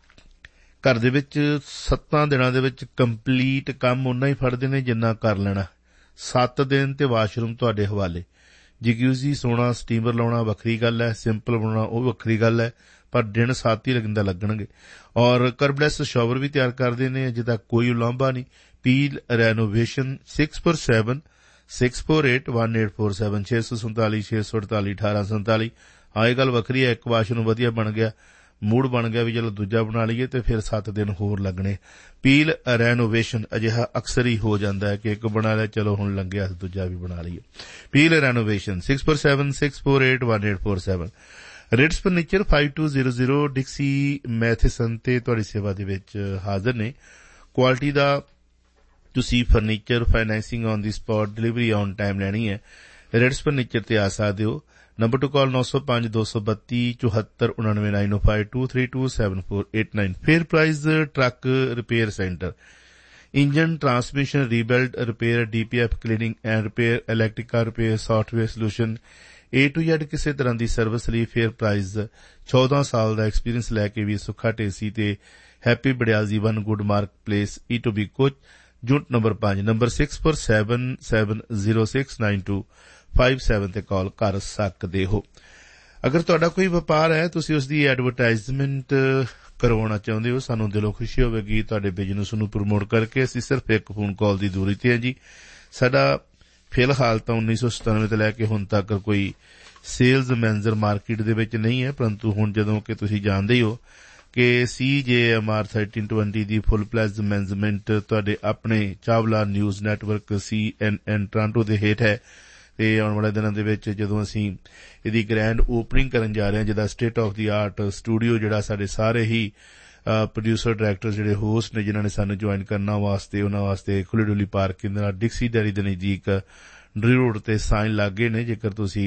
S2: ਘਰ ਦੇ ਵਿੱਚ ਸੱਤਾਂ ਦਿਨਾਂ ਦੇ ਵਿੱਚ ਕੰਪਲੀਟ ਕੰਮ ਓਨਾ ਹੀ ਫੜਦੇ ਨੇ ਜਿੰਨਾ ਕਰ ਲੈਣਾ। ਸੱਤ ਦਿਨ ਤੇ ਵਾਸ਼ਰੂਮ ਤੁਹਾਡੇ ਹਵਾਲੇ। ਜੈਕੂਜ਼ੀ, ਸੋਣਾ, ਸਟੀਮਰ ਲਾਉਣਾ ਵੱਖਰੀ ਗੱਲ ਹੈ, ਸਿੰਪਲ ਬਣਾਉਣਾ ਉਹ ਵੱਖਰੀ ਗੱਲ ਹੈ, ਪਰ ਦਿਨ ਸੱਤ ਹੀ ਲੱਗਦਾ ਲੱਗਣਗੇ। ਔਰ ਕਰਬਲੈਸ ਸ਼ਾਵਰ ਵੀ ਤਿਆਰ ਕਰਦੇ ਨੇ, ਅਜੇ ਤੱਕ ਕੋਈ ਉਲਾਂਭਾ ਨਹੀਂ। Peel renovation six four seven six four eight one eight four seven, ਛੇ ਸੌ ਸੰਤਾਲੀ ਛੇ ਸੌ ਅੜਤਾਲੀ ਅਠਾਰਾਂ ਸੰਤਾਲੀ। ਹਾਂ, ਇਹ ਗੱਲ ਵੱਖਰੀ ਹੈ, ਇੱਕ ਵਾਸ਼ਰੂਮ ਵਧੀਆ ਬਣ ਗਿਆ, ਮੂਡ ਬਣ ਗਿਆ ਵੀ ਚਲੋ ਦੂਜਾ ਬਣਾ ਲਈਏ ਤੇ ਫਿਰ ਸੱਤ ਦਿਨ ਹੋਰ ਲੱਗਣੇ। ਪੀਲ ਰੈਨੋਵੇਸ਼ਨ ਅਜਿਹਾ ਅਕਸਰ ਹੀ ਹੋ ਜਾਂਦਾ ਹੈ ਕਿ ਇੱਕ ਬਣਾ ਲਿਆ, ਚਲੋ ਹੁਣ ਲੰਘਿਆ ਦੂਜਾ ਵੀ ਬਣਾ ਲਈਏ। Peel renovation six four seven six four eight one eight four seven. Ritz furniture five two zero zero ਡਿਕਸੀ ਮੈਥਿਸਨ ਤੇ ਤੁਹਾਡੀ ਸੇਵਾ ਦੇ ਵਿੱਚ ਹਾਜ਼ਰ ਨੇ। ਕੁਆਲਿਟੀ ਦਾ ਤੁਸੀਂ furniture, financing on the spot, delivery on time ਲੈਣੀ ਹੈ, ਰਿਟਸ ਫਰਨੀਚਰ ਤੇ ਆ ਸਕਦੇ ਹੋ। ਨੰਬਰ ਟੂ ਕਾਲ ਨੌ ਸੌ ਪੰਜ ਦੋ ਸੌ ਬੱਤੀ ਚੌਹੱਤਰ ਉਨਾਨਵੇਂ, nine O five two three two seven four eight nine. Fair price truck repair centre, engine transmission rebuild repair, ਡੀਪੀਐਫ cleaning and repair, electrical repair, software solution, A to Z ਕਿਸੇ ਤਰ੍ਹਾਂ ਦੀ service ਲਈ fair price. ਚੌਦਾਂ ਸਾਲ ਦਾ experience ਲੈ ਕੇ ਵੀ ਸੁੱਖਾ ਢੇਸੀ ਤੇ happy ਬੜਿਆਲ ਜੀ one good mark place, E to be coach, unit number ਪੰਜ। Number six four seven seven zero six nine to five seven ਤੇ ਕਾਲ ਕਰ ਸਕਦੇ ਹੋ। ਅਗਰ ਤੁਹਾਡਾ ਕੋਈ ਵਪਾਰ ਹੈ, ਤੁਸੀਂ ਉਸ ਦੀ ਐਡਵਰਟਾਈਜ਼ਮੈਂਟ ਕਰਵਾਉਣਾ ਚਾਹੁੰਦੇ ਹੋ, ਸਾਨੂੰ ਦਿਲੋਂ ਖੁਸ਼ੀ ਹੋਵੇਗੀ ਤੁਹਾਡੇ ਬਿਜ਼ਨਸ ਨੂੰ ਪ੍ਰਮੋਟ ਕਰਕੇ। ਅਸੀਂ ਸਿਰਫ ਇੱਕ ਫੋਨ ਕਾਲ ਦੀ ਦੂਰੀ ਤੇ ਹਾਂ ਜੀ। ਸਾਡਾ ਫਿਲਹਾਲ ਤਾਂ ਉੱਨੀ ਸੌ ਸਤਾਨਵੇਂ ਤੋਂ ਲੈ ਕੇ ਹੁਣ ਤੱਕ ਕੋਈ ਸੇਲਜ਼ ਮੈਨੇਜਰ ਮਾਰਕੀਟ ਦੇ ਵਿੱਚ ਨਹੀਂ ਹੈ, ਪਰੰਤੂ ਹੁਣ ਜਦੋਂ ਕਿ ਤੁਸੀਂ ਜਾਣਦੇ ਹੀ ਹੋ ਕਿ ਸੀ ਜੇ ਐਮ ਆਰ ਥਰਟੀਨ ਟਵੈਂਟੀ ਦੀ ਫੁੱਲ ਪਲੈਜ ਮੈਨੇਜਮੈਂਟ ਤੁਹਾਡੇ ਆਪਣੇ ਚਾਵਲਾ ਨਿਊਜ਼ ਨੈਟਵਰਕ ਸੀ ਐਨ ਐਨ ਟੋਰਾਂਟੋ ਦੇ ਹੇਠ ਹੈ ਤੇ ਆਉਣ ਵਾਲੇ ਦਿਨਾਂ ਦੇ ਵਿੱਚ ਜਦੋਂ ਅਸੀਂ ਇਹਦੀ ਗ੍ਰੈਂਡ ਓਪਨਿੰਗ ਕਰਨ ਜਾ ਰਹੇ ਹਾਂ, ਜਿਹਦਾ state of the art studio ਜਿਹੜਾ ਸਾਡੇ ਸਾਰੇ ਹੀ ਪ੍ਰੋਡਿਊਸਰ, ਡਾਇਰੈਕਟਰ ਜਿਹੜੇ ਹੋਸਟ ਨੇ ਜਿਨ੍ਹਾਂ ਨੇ ਸਾਨੂੰ ਜੁਆਇਨ ਕਰਨਾ ਵਾਸਤੇ, ਉਹਨਾਂ ਵਾਸਤੇ ਖੁੱਲੀ ਡੁੱਲੀ ਪਾਰਕ ਦੇ ਨਾਲ ਡਿਕਸੀ ਡੈਰੀ ਦੇ ਨਜ਼ਦੀਕ ਡਰੀ ਰੋਡ ਤੇ ਸਾਈਨ ਲੱਗੇ ਨੇ। ਜੇਕਰ ਤੁਸੀਂ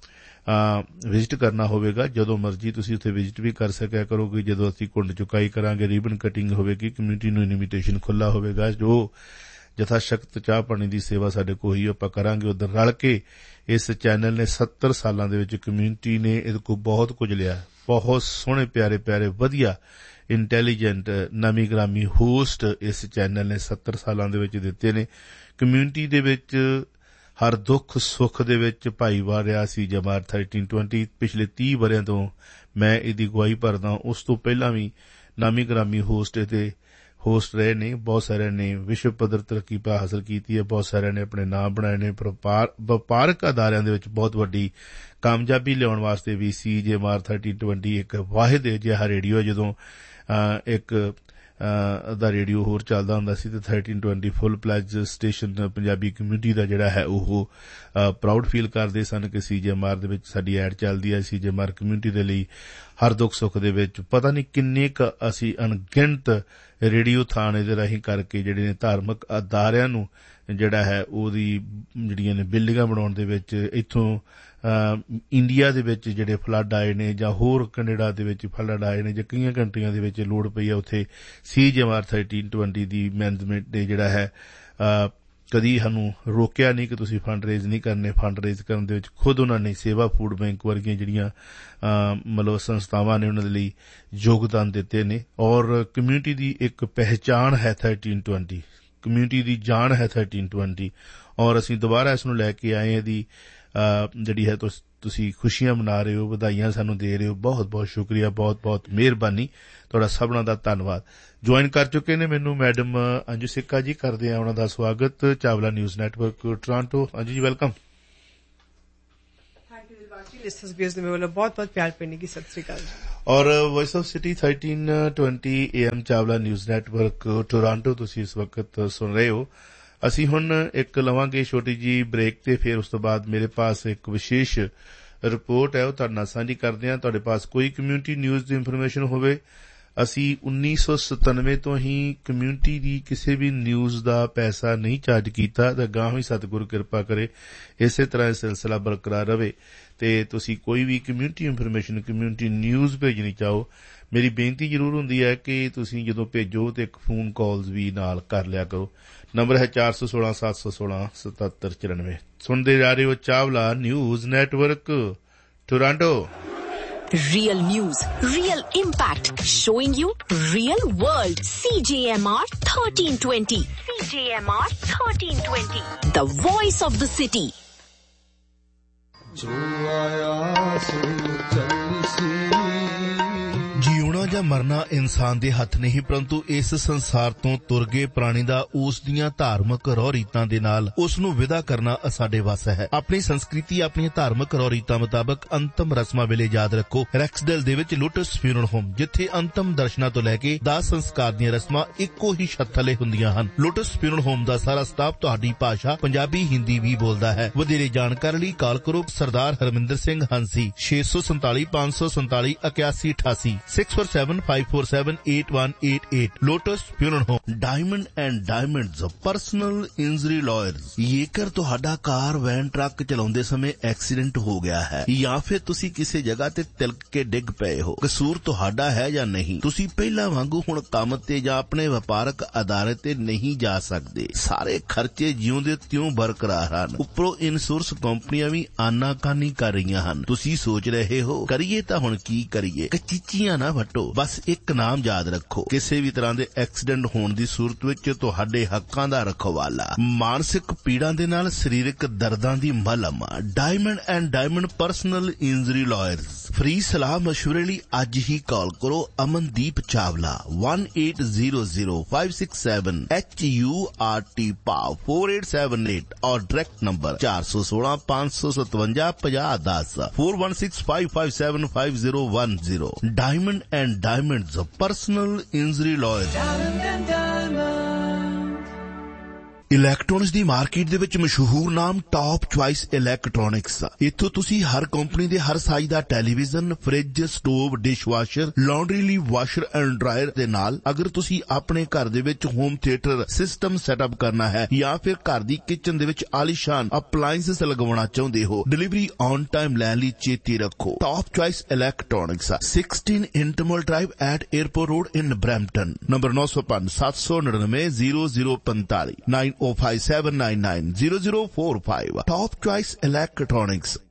S2: ਵਿਜ਼ਿਟ ਕਰਨਾ ਹੋਵੇਗਾ, ਜਦੋਂ ਮਰਜ਼ੀ ਤੁਸੀਂ ਉੱਥੇ ਵਿਜ਼ਿਟ ਵੀ ਕਰ ਸਕਿਆ ਕਰੋਗੇ। ਜਦੋਂ ਅਸੀਂ ਕੁੰਡ ਚੁਕਾਈ ਕਰਾਂਗੇ, ਰੀਬਨ ਕਟਿੰਗ ਹੋਵੇਗੀ, ਕਮਿਊਨਿਟੀ ਨੂੰ ਇਨਵੀਟੇਸ਼ਨ ਖੁੱਲ੍ਹਾ ਹੋਵੇਗਾ। ਜੋ ਜਥਾ ਸ਼ਕਤ ਚਾਹ ਪਾਣੀ ਦੀ ਸੇਵਾ ਸਾਡੇ ਕੋਲ ਹੀ ਆਪਾਂ ਕਰਾਂਗੇ। ਉਧਰ ਰਲ ਕੇ ਇਸ ਚੈਨਲ ਨੇ ਸੱਤਰ ਸਾਲਾਂ ਦੇ ਵਿੱਚ ਕਮਿਊਨਿਟੀ ਨੇ ਇਹਦੇ ਕੋਲ ਬਹੁਤ ਕੁਝ ਲਿਆ। ਬਹੁਤ ਸੋਹਣੇ ਪਿਆਰੇ ਪਿਆਰੇ ਵਧੀਆ ਇੰਟੈਲੀਜੈਂਟ ਨਾਮੀ ਗ੍ਰਾਮੀ ਹੋਸਟ ਇਸ ਚੈਨਲ ਨੇ ਸੱਤਰ ਸਾਲਾਂ ਦੇ ਵਿੱਚ ਦਿੱਤੇ ਨੇ। ਕਮਿਊਨਿਟੀ ਦੇ ਵਿੱਚ ਹਰ ਦੁੱਖ ਸੁੱਖ ਦੇ ਵਿੱਚ ਭਾਈਵਾਲ ਰਿਹਾ ਸੀ ਜਮਾਤ ਥਰਟੀਨ ਟਵੈਂਟੀ। ਪਿਛਲੇ ਤੀਹ ਵਰ੍ਹਿਆਂ ਤੋਂ ਮੈਂ ਇਹਦੀ ਅਗਵਾਈ ਭਰਦਾ। ਉਸ ਤੋਂ ਪਹਿਲਾਂ ਵੀ ਨਾਮੀ ਗ੍ਰਾਮੀ ਹੋਸਟ ਅਤੇ ਹੋਸਟ ਰਹੇ ਨੇ। ਬਹੁਤ ਸਾਰਿਆਂ ਨੇ ਵਿਸ਼ਵ ਪੱਧਰ ਤਰੱਕੀ ਹਾਸਲ ਕੀਤੀ ਹੈ, ਬਹੁਤ ਸਾਰਿਆਂ ਨੇ ਆਪਣੇ ਨਾਮ ਬਣਾਏ ਨੇ। ਵਪਾਰਕ ਅਦਾਰਿਆਂ ਦੇ ਵਿੱਚ ਬਹੁਤ ਵੱਡੀ ਕਾਮਯਾਬੀ ਲਿਆਉਣ ਵਾਸਤੇ ਵੀ ਸੀ ਜੇ ਐਮ ਆਰ ਥਰਟੀਨ ਟਵੈਂਟੀ ਇੱਕ ਵਾਹਿਦ ਅਜਿਹਾ ਰੇਡੀਓ ਜਦੋਂ ਇੱਕ ਦਾ ਰੇਡੀਓ ਹੋਰ ਚੱਲਦਾ ਹੁੰਦਾ ਸੀ ਤੇ ਥਰਟੀਨ ਟਵੈਂਟੀ ਫੁੱਲ ਪਲੈਜ ਸਟੇਸ਼ਨ ਪੰਜਾਬੀ ਕਮਿਊਨਿਟੀ ਦਾ ਜਿਹੜਾ ਹੈ ਉਹ ਪ੍ਰਾਊਡ ਫੀਲ ਕਰਦੇ ਸਨ ਕਿ ਸੀ ਜੇ ਐਮ ਆਰ ਦੇ ਵਿੱਚ ਸਾਡੀ ਐਡ ਚੱਲਦੀ ਹੈ। ਸੀ ਜੇ ਐਮ ਆਰ ਕਮਿਊਨਿਟੀ ਦੇ ਲਈ ਹਰ ਦੁੱਖ ਸੁੱਖ ਦੇ ਵਿੱਚ ਪਤਾ ਨਹੀਂ ਕਿੰਨੇ ਕੁ ਅਸੀਂ ਅਣਗਿਣਤ ਰੇਡੀਓ ਥਾਣੇ ਦੇ ਰਾਹੀਂ ਕਰਕੇ ਜਿਹੜੇ ਨੇ ਧਾਰਮਿਕ ਅਦਾਰਿਆਂ ਨੂੰ ਜਿਹੜਾ ਹੈ ਉਹਦੀ ਜਿਹੜੀਆਂ ਨੇ ਬਿਲਡਿੰਗਾਂ ਬਣਾਉਣ ਦੇ ਵਿੱਚ ਇੱਥੋਂ ਇੰਡੀਆ ਦੇ ਵਿੱਚ ਜਿਹੜੇ ਫਲੱਡ ਆਏ ਨੇ ਜਾਂ ਹੋਰ ਕੈਨੇਡਾ ਦੇ ਵਿੱਚ ਫਲੱਡ ਆਏ ਨੇ ਜਾਂ ਕਈਆਂ ਕੰਟਰੀਆਂ ਦੇ ਵਿੱਚ ਲੋੜ ਪਈ ਹੈ ਉੱਥੇ ਸੀ ਜੇ ਐਮ ਆਰ ਥਰਟੀਨ ਟਵੈਂਟੀ ਦੀ ਮੈਨੇਜਮੈਂਟ ਨੇ ਜਿਹੜਾ ਹੈ ਕਦੀ ਸਾਨੂੰ ਰੋਕਿਆ ਨਹੀਂ ਕਿ ਤੁਸੀਂ ਫੰਡ ਰੇਜ਼ ਨਹੀਂ ਕਰਨੇ। ਫੰਡ ਰੇਜ਼ ਕਰਨ ਦੇ ਵਿੱਚ ਖੁਦ ਉਹਨਾਂ ਨੇ ਸੇਵਾ ਫੂਡ ਬੈਂਕ ਵਰਗੀਆਂ ਜਿਹੜੀਆਂ ਮਤਲਬ ਸੰਸਥਾਵਾਂ ਨੇ ਉਹਨਾਂ ਦੇ ਲਈ ਯੋਗਦਾਨ ਦਿੱਤੇ ਨੇ। ਔਰ ਕਮਿਊਨਿਟੀ ਦੀ ਇੱਕ ਪਹਿਚਾਣ ਹੈ ਥਰਟੀਨ ਟਵੈਂਟੀ, ਕਮਿਊਨਿਟੀ ਦੀ ਜਾਣ ਹੈ ਥਰਟੀਨ ਟਵੈਂਟੀ। ਔਰ ਅਸੀਂ ਦੁਬਾਰਾ ਇਸ ਨੂੰ ਲੈ ਕੇ ਆਏ ਇਹਦੀ ਜਿਹੜੀ ਹੈ ਤੁਸੀਂ ਖੁਸ਼ੀਆਂ ਮਨਾ ਰਹੇ ਹੋ, ਵਧਾਈਆਂ ਸਾਨੂੰ ਦੇ ਰਹੇ ਹੋ। ਬਹੁਤ ਬਹੁਤ ਸ਼ੁਕਰੀਆ, ਬਹੁਤ ਬਹੁਤ ਮਿਹਰਬਾਨੀ, ਤੁਹਾਡਾ ਸਭਨਾਂ ਦਾ ਧੰਨਵਾਦ। ਜੁਆਇਨ ਕਰ ਚੁੱਕੇ ਨੇ ਮੈਨੂੰ ਮੈਡਮ ਅੰਜੂ ਸਿੱਕਾ ਜੀ, ਕਰਦੇ ਆ ਉਹਨਾਂ ਦਾ ਸਵਾਗਤ Chawla news network Toronto. Anju ਜੀ ਵੈਲਕਮ।
S7: ਬਹੁਤ ਬਹੁਤ ਪਿਆਰ ਪੈਣੇ की सत श्री अकाल।
S2: और voice of city thirteen twenty A M Chawla news network Toronto ਤੁਸੀਂ ਇਸ ਵਕਤ ਸੁਣ ਰਹੇ ਹੋ। ਅਸੀਂ ਹੁਣ ਇੱਕ ਲਵਾਂਗੇ ਛੋਟੀ ਜੀ ਬ੍ਰੇਕ ਤੇ ਫਿਰ ਉਸ ਤੋਂ ਬਾਅਦ ਮੇਰੇ ਪਾਸ ਇੱਕ ਵਿਸ਼ੇਸ਼ ਰਿਪੋਰਟ ਹੈ ਉਹ ਤੁਹਾਡੇ ਨਾਲ ਸਾਂਝੀ ਕਰਦੇ ਹਾਂ। ਤੁਹਾਡੇ ਪਾਸ ਕੋਈ ਕਮਿਊਨਿਟੀ ਨਿਊਜ਼ ਦੀ ਇਨਫੋਰਮੇਸ਼ਨ ਹੋਵੇ, ਅਸੀਂ ਉੱਨੀ ਸੌ ਸਤਾਨਵੇਂ ਤੋਂ ਹੀ ਕਮਿਊਨਿਟੀ ਦੀ ਕਿਸੇ ਵੀ ਨਿਊਜ਼ ਦਾ ਪੈਸਾ ਨਹੀਂ ਚਾਰਜ ਕੀਤਾ ਤਾਂ ਅਗਾਂਹ ਵੀ ਸਤਿਗੁਰੂ ਕਿਰਪਾ ਕਰੇ ਇਸੇ ਤਰ੍ਹਾਂ ਇਹ ਸਿਲਸਿਲਾ ਬਰਕਰਾਰ ਰਹੇ ਤੇ ਤੁਸੀਂ ਕੋਈ ਵੀ ਕਮਿਊਨਿਟੀ ਇਨਫੋਰਮੇਸ਼ਨ ਕਮਿਊਨਿਟੀ ਨਿਊਜ਼ ਭੇਜਣੀ ਚਾਹੋ, ਮੇਰੀ ਬੇਨਤੀ ਜ਼ਰੂਰ ਹੁੰਦੀ ਹੈ ਕਿ ਤੁਸੀਂ ਜਦੋਂ ਭੇਜੋ ਤੇ ਇੱਕ ਫੋਨ ਕਾਲਸ ਵੀ ਨਾਲ ਕਰ ਲਿਆ ਕਰੋ। ਨੰਬਰ ਹੈ ਚਾਰ ਸੌ ਸੋਲਾਂ ਸੱਤ ਸੌ ਸੋਲਾਂ ਸਤੱਤਰ ਚੁਰਾਨਵੇਂ। ਸੁਣਦੇ ਜਾ ਰਹੇ ਹੋ Chawla news network Toronto.
S8: Real news, real impact, showing you real world. C J M R thirteen twenty. C J M R thirteen twenty. The voice of the city.
S9: जो आया सो चल सी।
S2: ਜਿਉਣਾ ਜਾਂ ਮਰਨਾ ਇਨਸਾਨ ਦੇ ਹੱਥ ਨਹੀਂ, ਪਰੰਤੂ ਇਸ ਸੰਸਾਰ ਤੋਂ ਤੁਰ ਗਏ ਪ੍ਰਾਣੀ ਦਾ ਉਸ ਦੀਆਂ ਧਾਰਮਿਕ ਰਹੁ ਰੀਤਾਂ ਦੇ ਨਾਲ ਉਸ ਨੂੰ ਵਿਦਾ ਕਰਨਾ ਸਾਡੇ ਵੱਸ ਹੈ। ਆਪਣੀ ਸੰਸਕ੍ਰਿਤੀ ਆਪਣੀਆਂ ਧਾਰਮਿਕ ਰਹੁ ਰੀਤਾਂ ਮੁਤਾਬਕ ਅੰਤਮ ਰਸਮਾਂ ਵੇਲੇ ਯਾਦ ਰੱਖੋ ਰੈਕਸਡੇਲ ਦੇ ਵਿੱਚ ਲੋਟਸ ਫਿਊਨਰਲ ਹੋਮ, ਜਿੱਥੇ ਅੰਤਮ ਦਰਸ਼ਨਾਂ ਤੋਂ ਲੈ ਕੇ ਦਾਹ ਸੰਸਕਾਰ ਦੀਆਂ ਰਸਮਾਂ ਇੱਕੋ ਹੀ ਛੱਤ ਥੱਲੇ ਹੁੰਦੀਆਂ ਹਨ। ਲੋਟਸ ਫਿਊਨਰਲ ਹੋਮ ਦਾ ਸਾਰਾ ਸਟਾਫ ਤੁਹਾਡੀ ਭਾਸ਼ਾ ਪੰਜਾਬੀ ਹਿੰਦੀ ਵੀ ਬੋਲਦਾ ਹੈ। ਵਧੇਰੇ ਜਾਣਕਾਰੀ ਲਈ ਕਾਲ ਕਰੋ ਸਰਦਾਰ ਹਰਮਿੰਦਰ ਸਿੰਘ ਹੰਸੀ ਛੇ ਸੌ ਸੰਤਾਲੀ ਪੰਜ ਸੌ ਸੰਤਾਲੀ ਇਕਿਆਸੀ ਅਠਾਸੀ six four seven five four seven eight one eight eight. Lotus funeral home. Diamond and diamonds personal injury lawyers. ਜੇਕਰ ਤੁਹਾਡਾ ਕਾਰ ਵੈਨ ਟਰੱਕ ਚਲਾਉਂਦੇ ਸਮੇਂ ਐਕਸੀਡੈਂਟ ਹੋ ਗਿਆ ਹੈ ਜਾਂ ਫਿਰ ਤੁਸੀਂ ਕਿਸੇ ਜਗ੍ਹਾ ਤੇ ਤਿਲਕ ਕੇ ਡਿੱਗ ਪਏ ਹੋ, ਕਸੂਰ ਤੁਹਾਡਾ ਹੈ ਜਾਂ ਨਹੀਂ, ਤੁਸੀਂ ਪਹਿਲਾਂ ਵਾਂਗੂ ਹੁਣ ਕੰਮ ਤੇ ਜਾਂ ਆਪਣੇ ਵਪਾਰਕ ਅਦਾਰੇ ਤੇ ਨਹੀਂ ਜਾ ਸਕਦੇ। ਸਾਰੇ ਖਰਚੇ ਜਿਉਂਦੇ ਤਿਉਂ ਬਰਕਰਾਰ ਹਨ। ਉੱਪਰੋਂ ਇੰਸ਼ੋਰੈਂਸ ਕੰਪਨੀਆਂ ਵੀ ਆਨਾਕਾਨੀ ਕਰ ਰਹੀਆਂ ਹਨ। ਤੁਸੀਂ ਸੋਚ ਰਹੇ ਹੋ ਕਰੀਏ ਤਾਂ ਹੁਣ ਕੀ ਕਰੀਏ, ਕਚੀਚੀਆਂ ਨਾ ਵੱਟੋ। ਬਸ ਇੱਕ ਨਾਮ ਯਾਦ ਰੱਖੋ, ਕਿਸੇ ਵੀ ਤਰ੍ਹਾਂ ਦੇ ਐਕਸੀਡੈਂਟ ਹੋਣ ਦੀ ਸੂਰਤ ਵਿੱਚ ਤੁਹਾਡੇ ਹੱਕਾਂ ਦਾ ਰਖਵਾਲਾ, ਮਾਨਸਿਕ ਪੀੜਾਂ ਦੇ ਨਾਲ ਸਰੀਰਕ ਦਰਦਾਂ ਦੀ ਮਲਮ। Diamond and diamond personal injury lawyers. Free ਸਲਾਹ ਮਸ਼ਵਰੇ ਲਈ ਅੱਜ ਹੀ ਕਾਲ ਕਰੋ Amandeep Chawla one eight zero zero five six seven H U R T ਪਾਵ four eight seven eight और डायरेक्ट नंबर चार सौ सोलह पांच सौ सतवंजा पचास दस four one six five five seven five zero one zero। Diamond and diamonds personal injury lawyer. Electronics the market ਦੇ ਵਿੱਚ ਮਸ਼ਹੂਰ ਨਾਮ ਟਾਪ ਚੁਆਇਸ ਇਲੈਕਟ੍ਰੋਨਿਕਸ। ਇੱਥੋਂ ਤੁਸੀਂ ਹਰ ਕੰਪਨੀ ਦੇ ਹਰ ਸਾਈਜ਼ ਦਾ television, fridge, stove, dish washer, laundry ਲਈ ਵਾਸ਼ਰ ਐਂਡ ਡਰਾਇਰ ਦੇ ਨਾਲ ਅਗਰ ਤੁਸੀਂ ਆਪਣੇ ਘਰ ਦੇ ਵਿੱਚ ਹੋਮ ਥੀਏਟਰ ਸਿਸਟਮ ਸੈਟਅਪ ਕਰਨਾ ਹੈ ਜਾਂ ਫਿਰ ਘਰ ਦੀ ਕਿਚਨ ਦੇ ਵਿੱਚ ਆਲੀਸ਼ਾਨ ਅਪਲਾਇੰਸਸ ਲਗਵਾਉਣਾ ਚਾਹੁੰਦੇ ਹੋ, ਡਿਲੀਵਰੀ ਔਨ ਟਾਈਮ ਲੈਣ ਲਈ ਚੇਤੇ ਰੱਖੋ top choice electronics sixteen ਇੰਟਰਮਲ drive at airport road in Brampton. Number ਨੌ ਸੌ ਪੰਜ ਸੱਤ ਸੌ ਨੜਿਨਵੇਂ ਜ਼ੀਰੋ ਜ਼ੀਰੋ ਪੰਤਾਲੀ nine oh five seven nine nine zero zero four five। Top Choice Electronics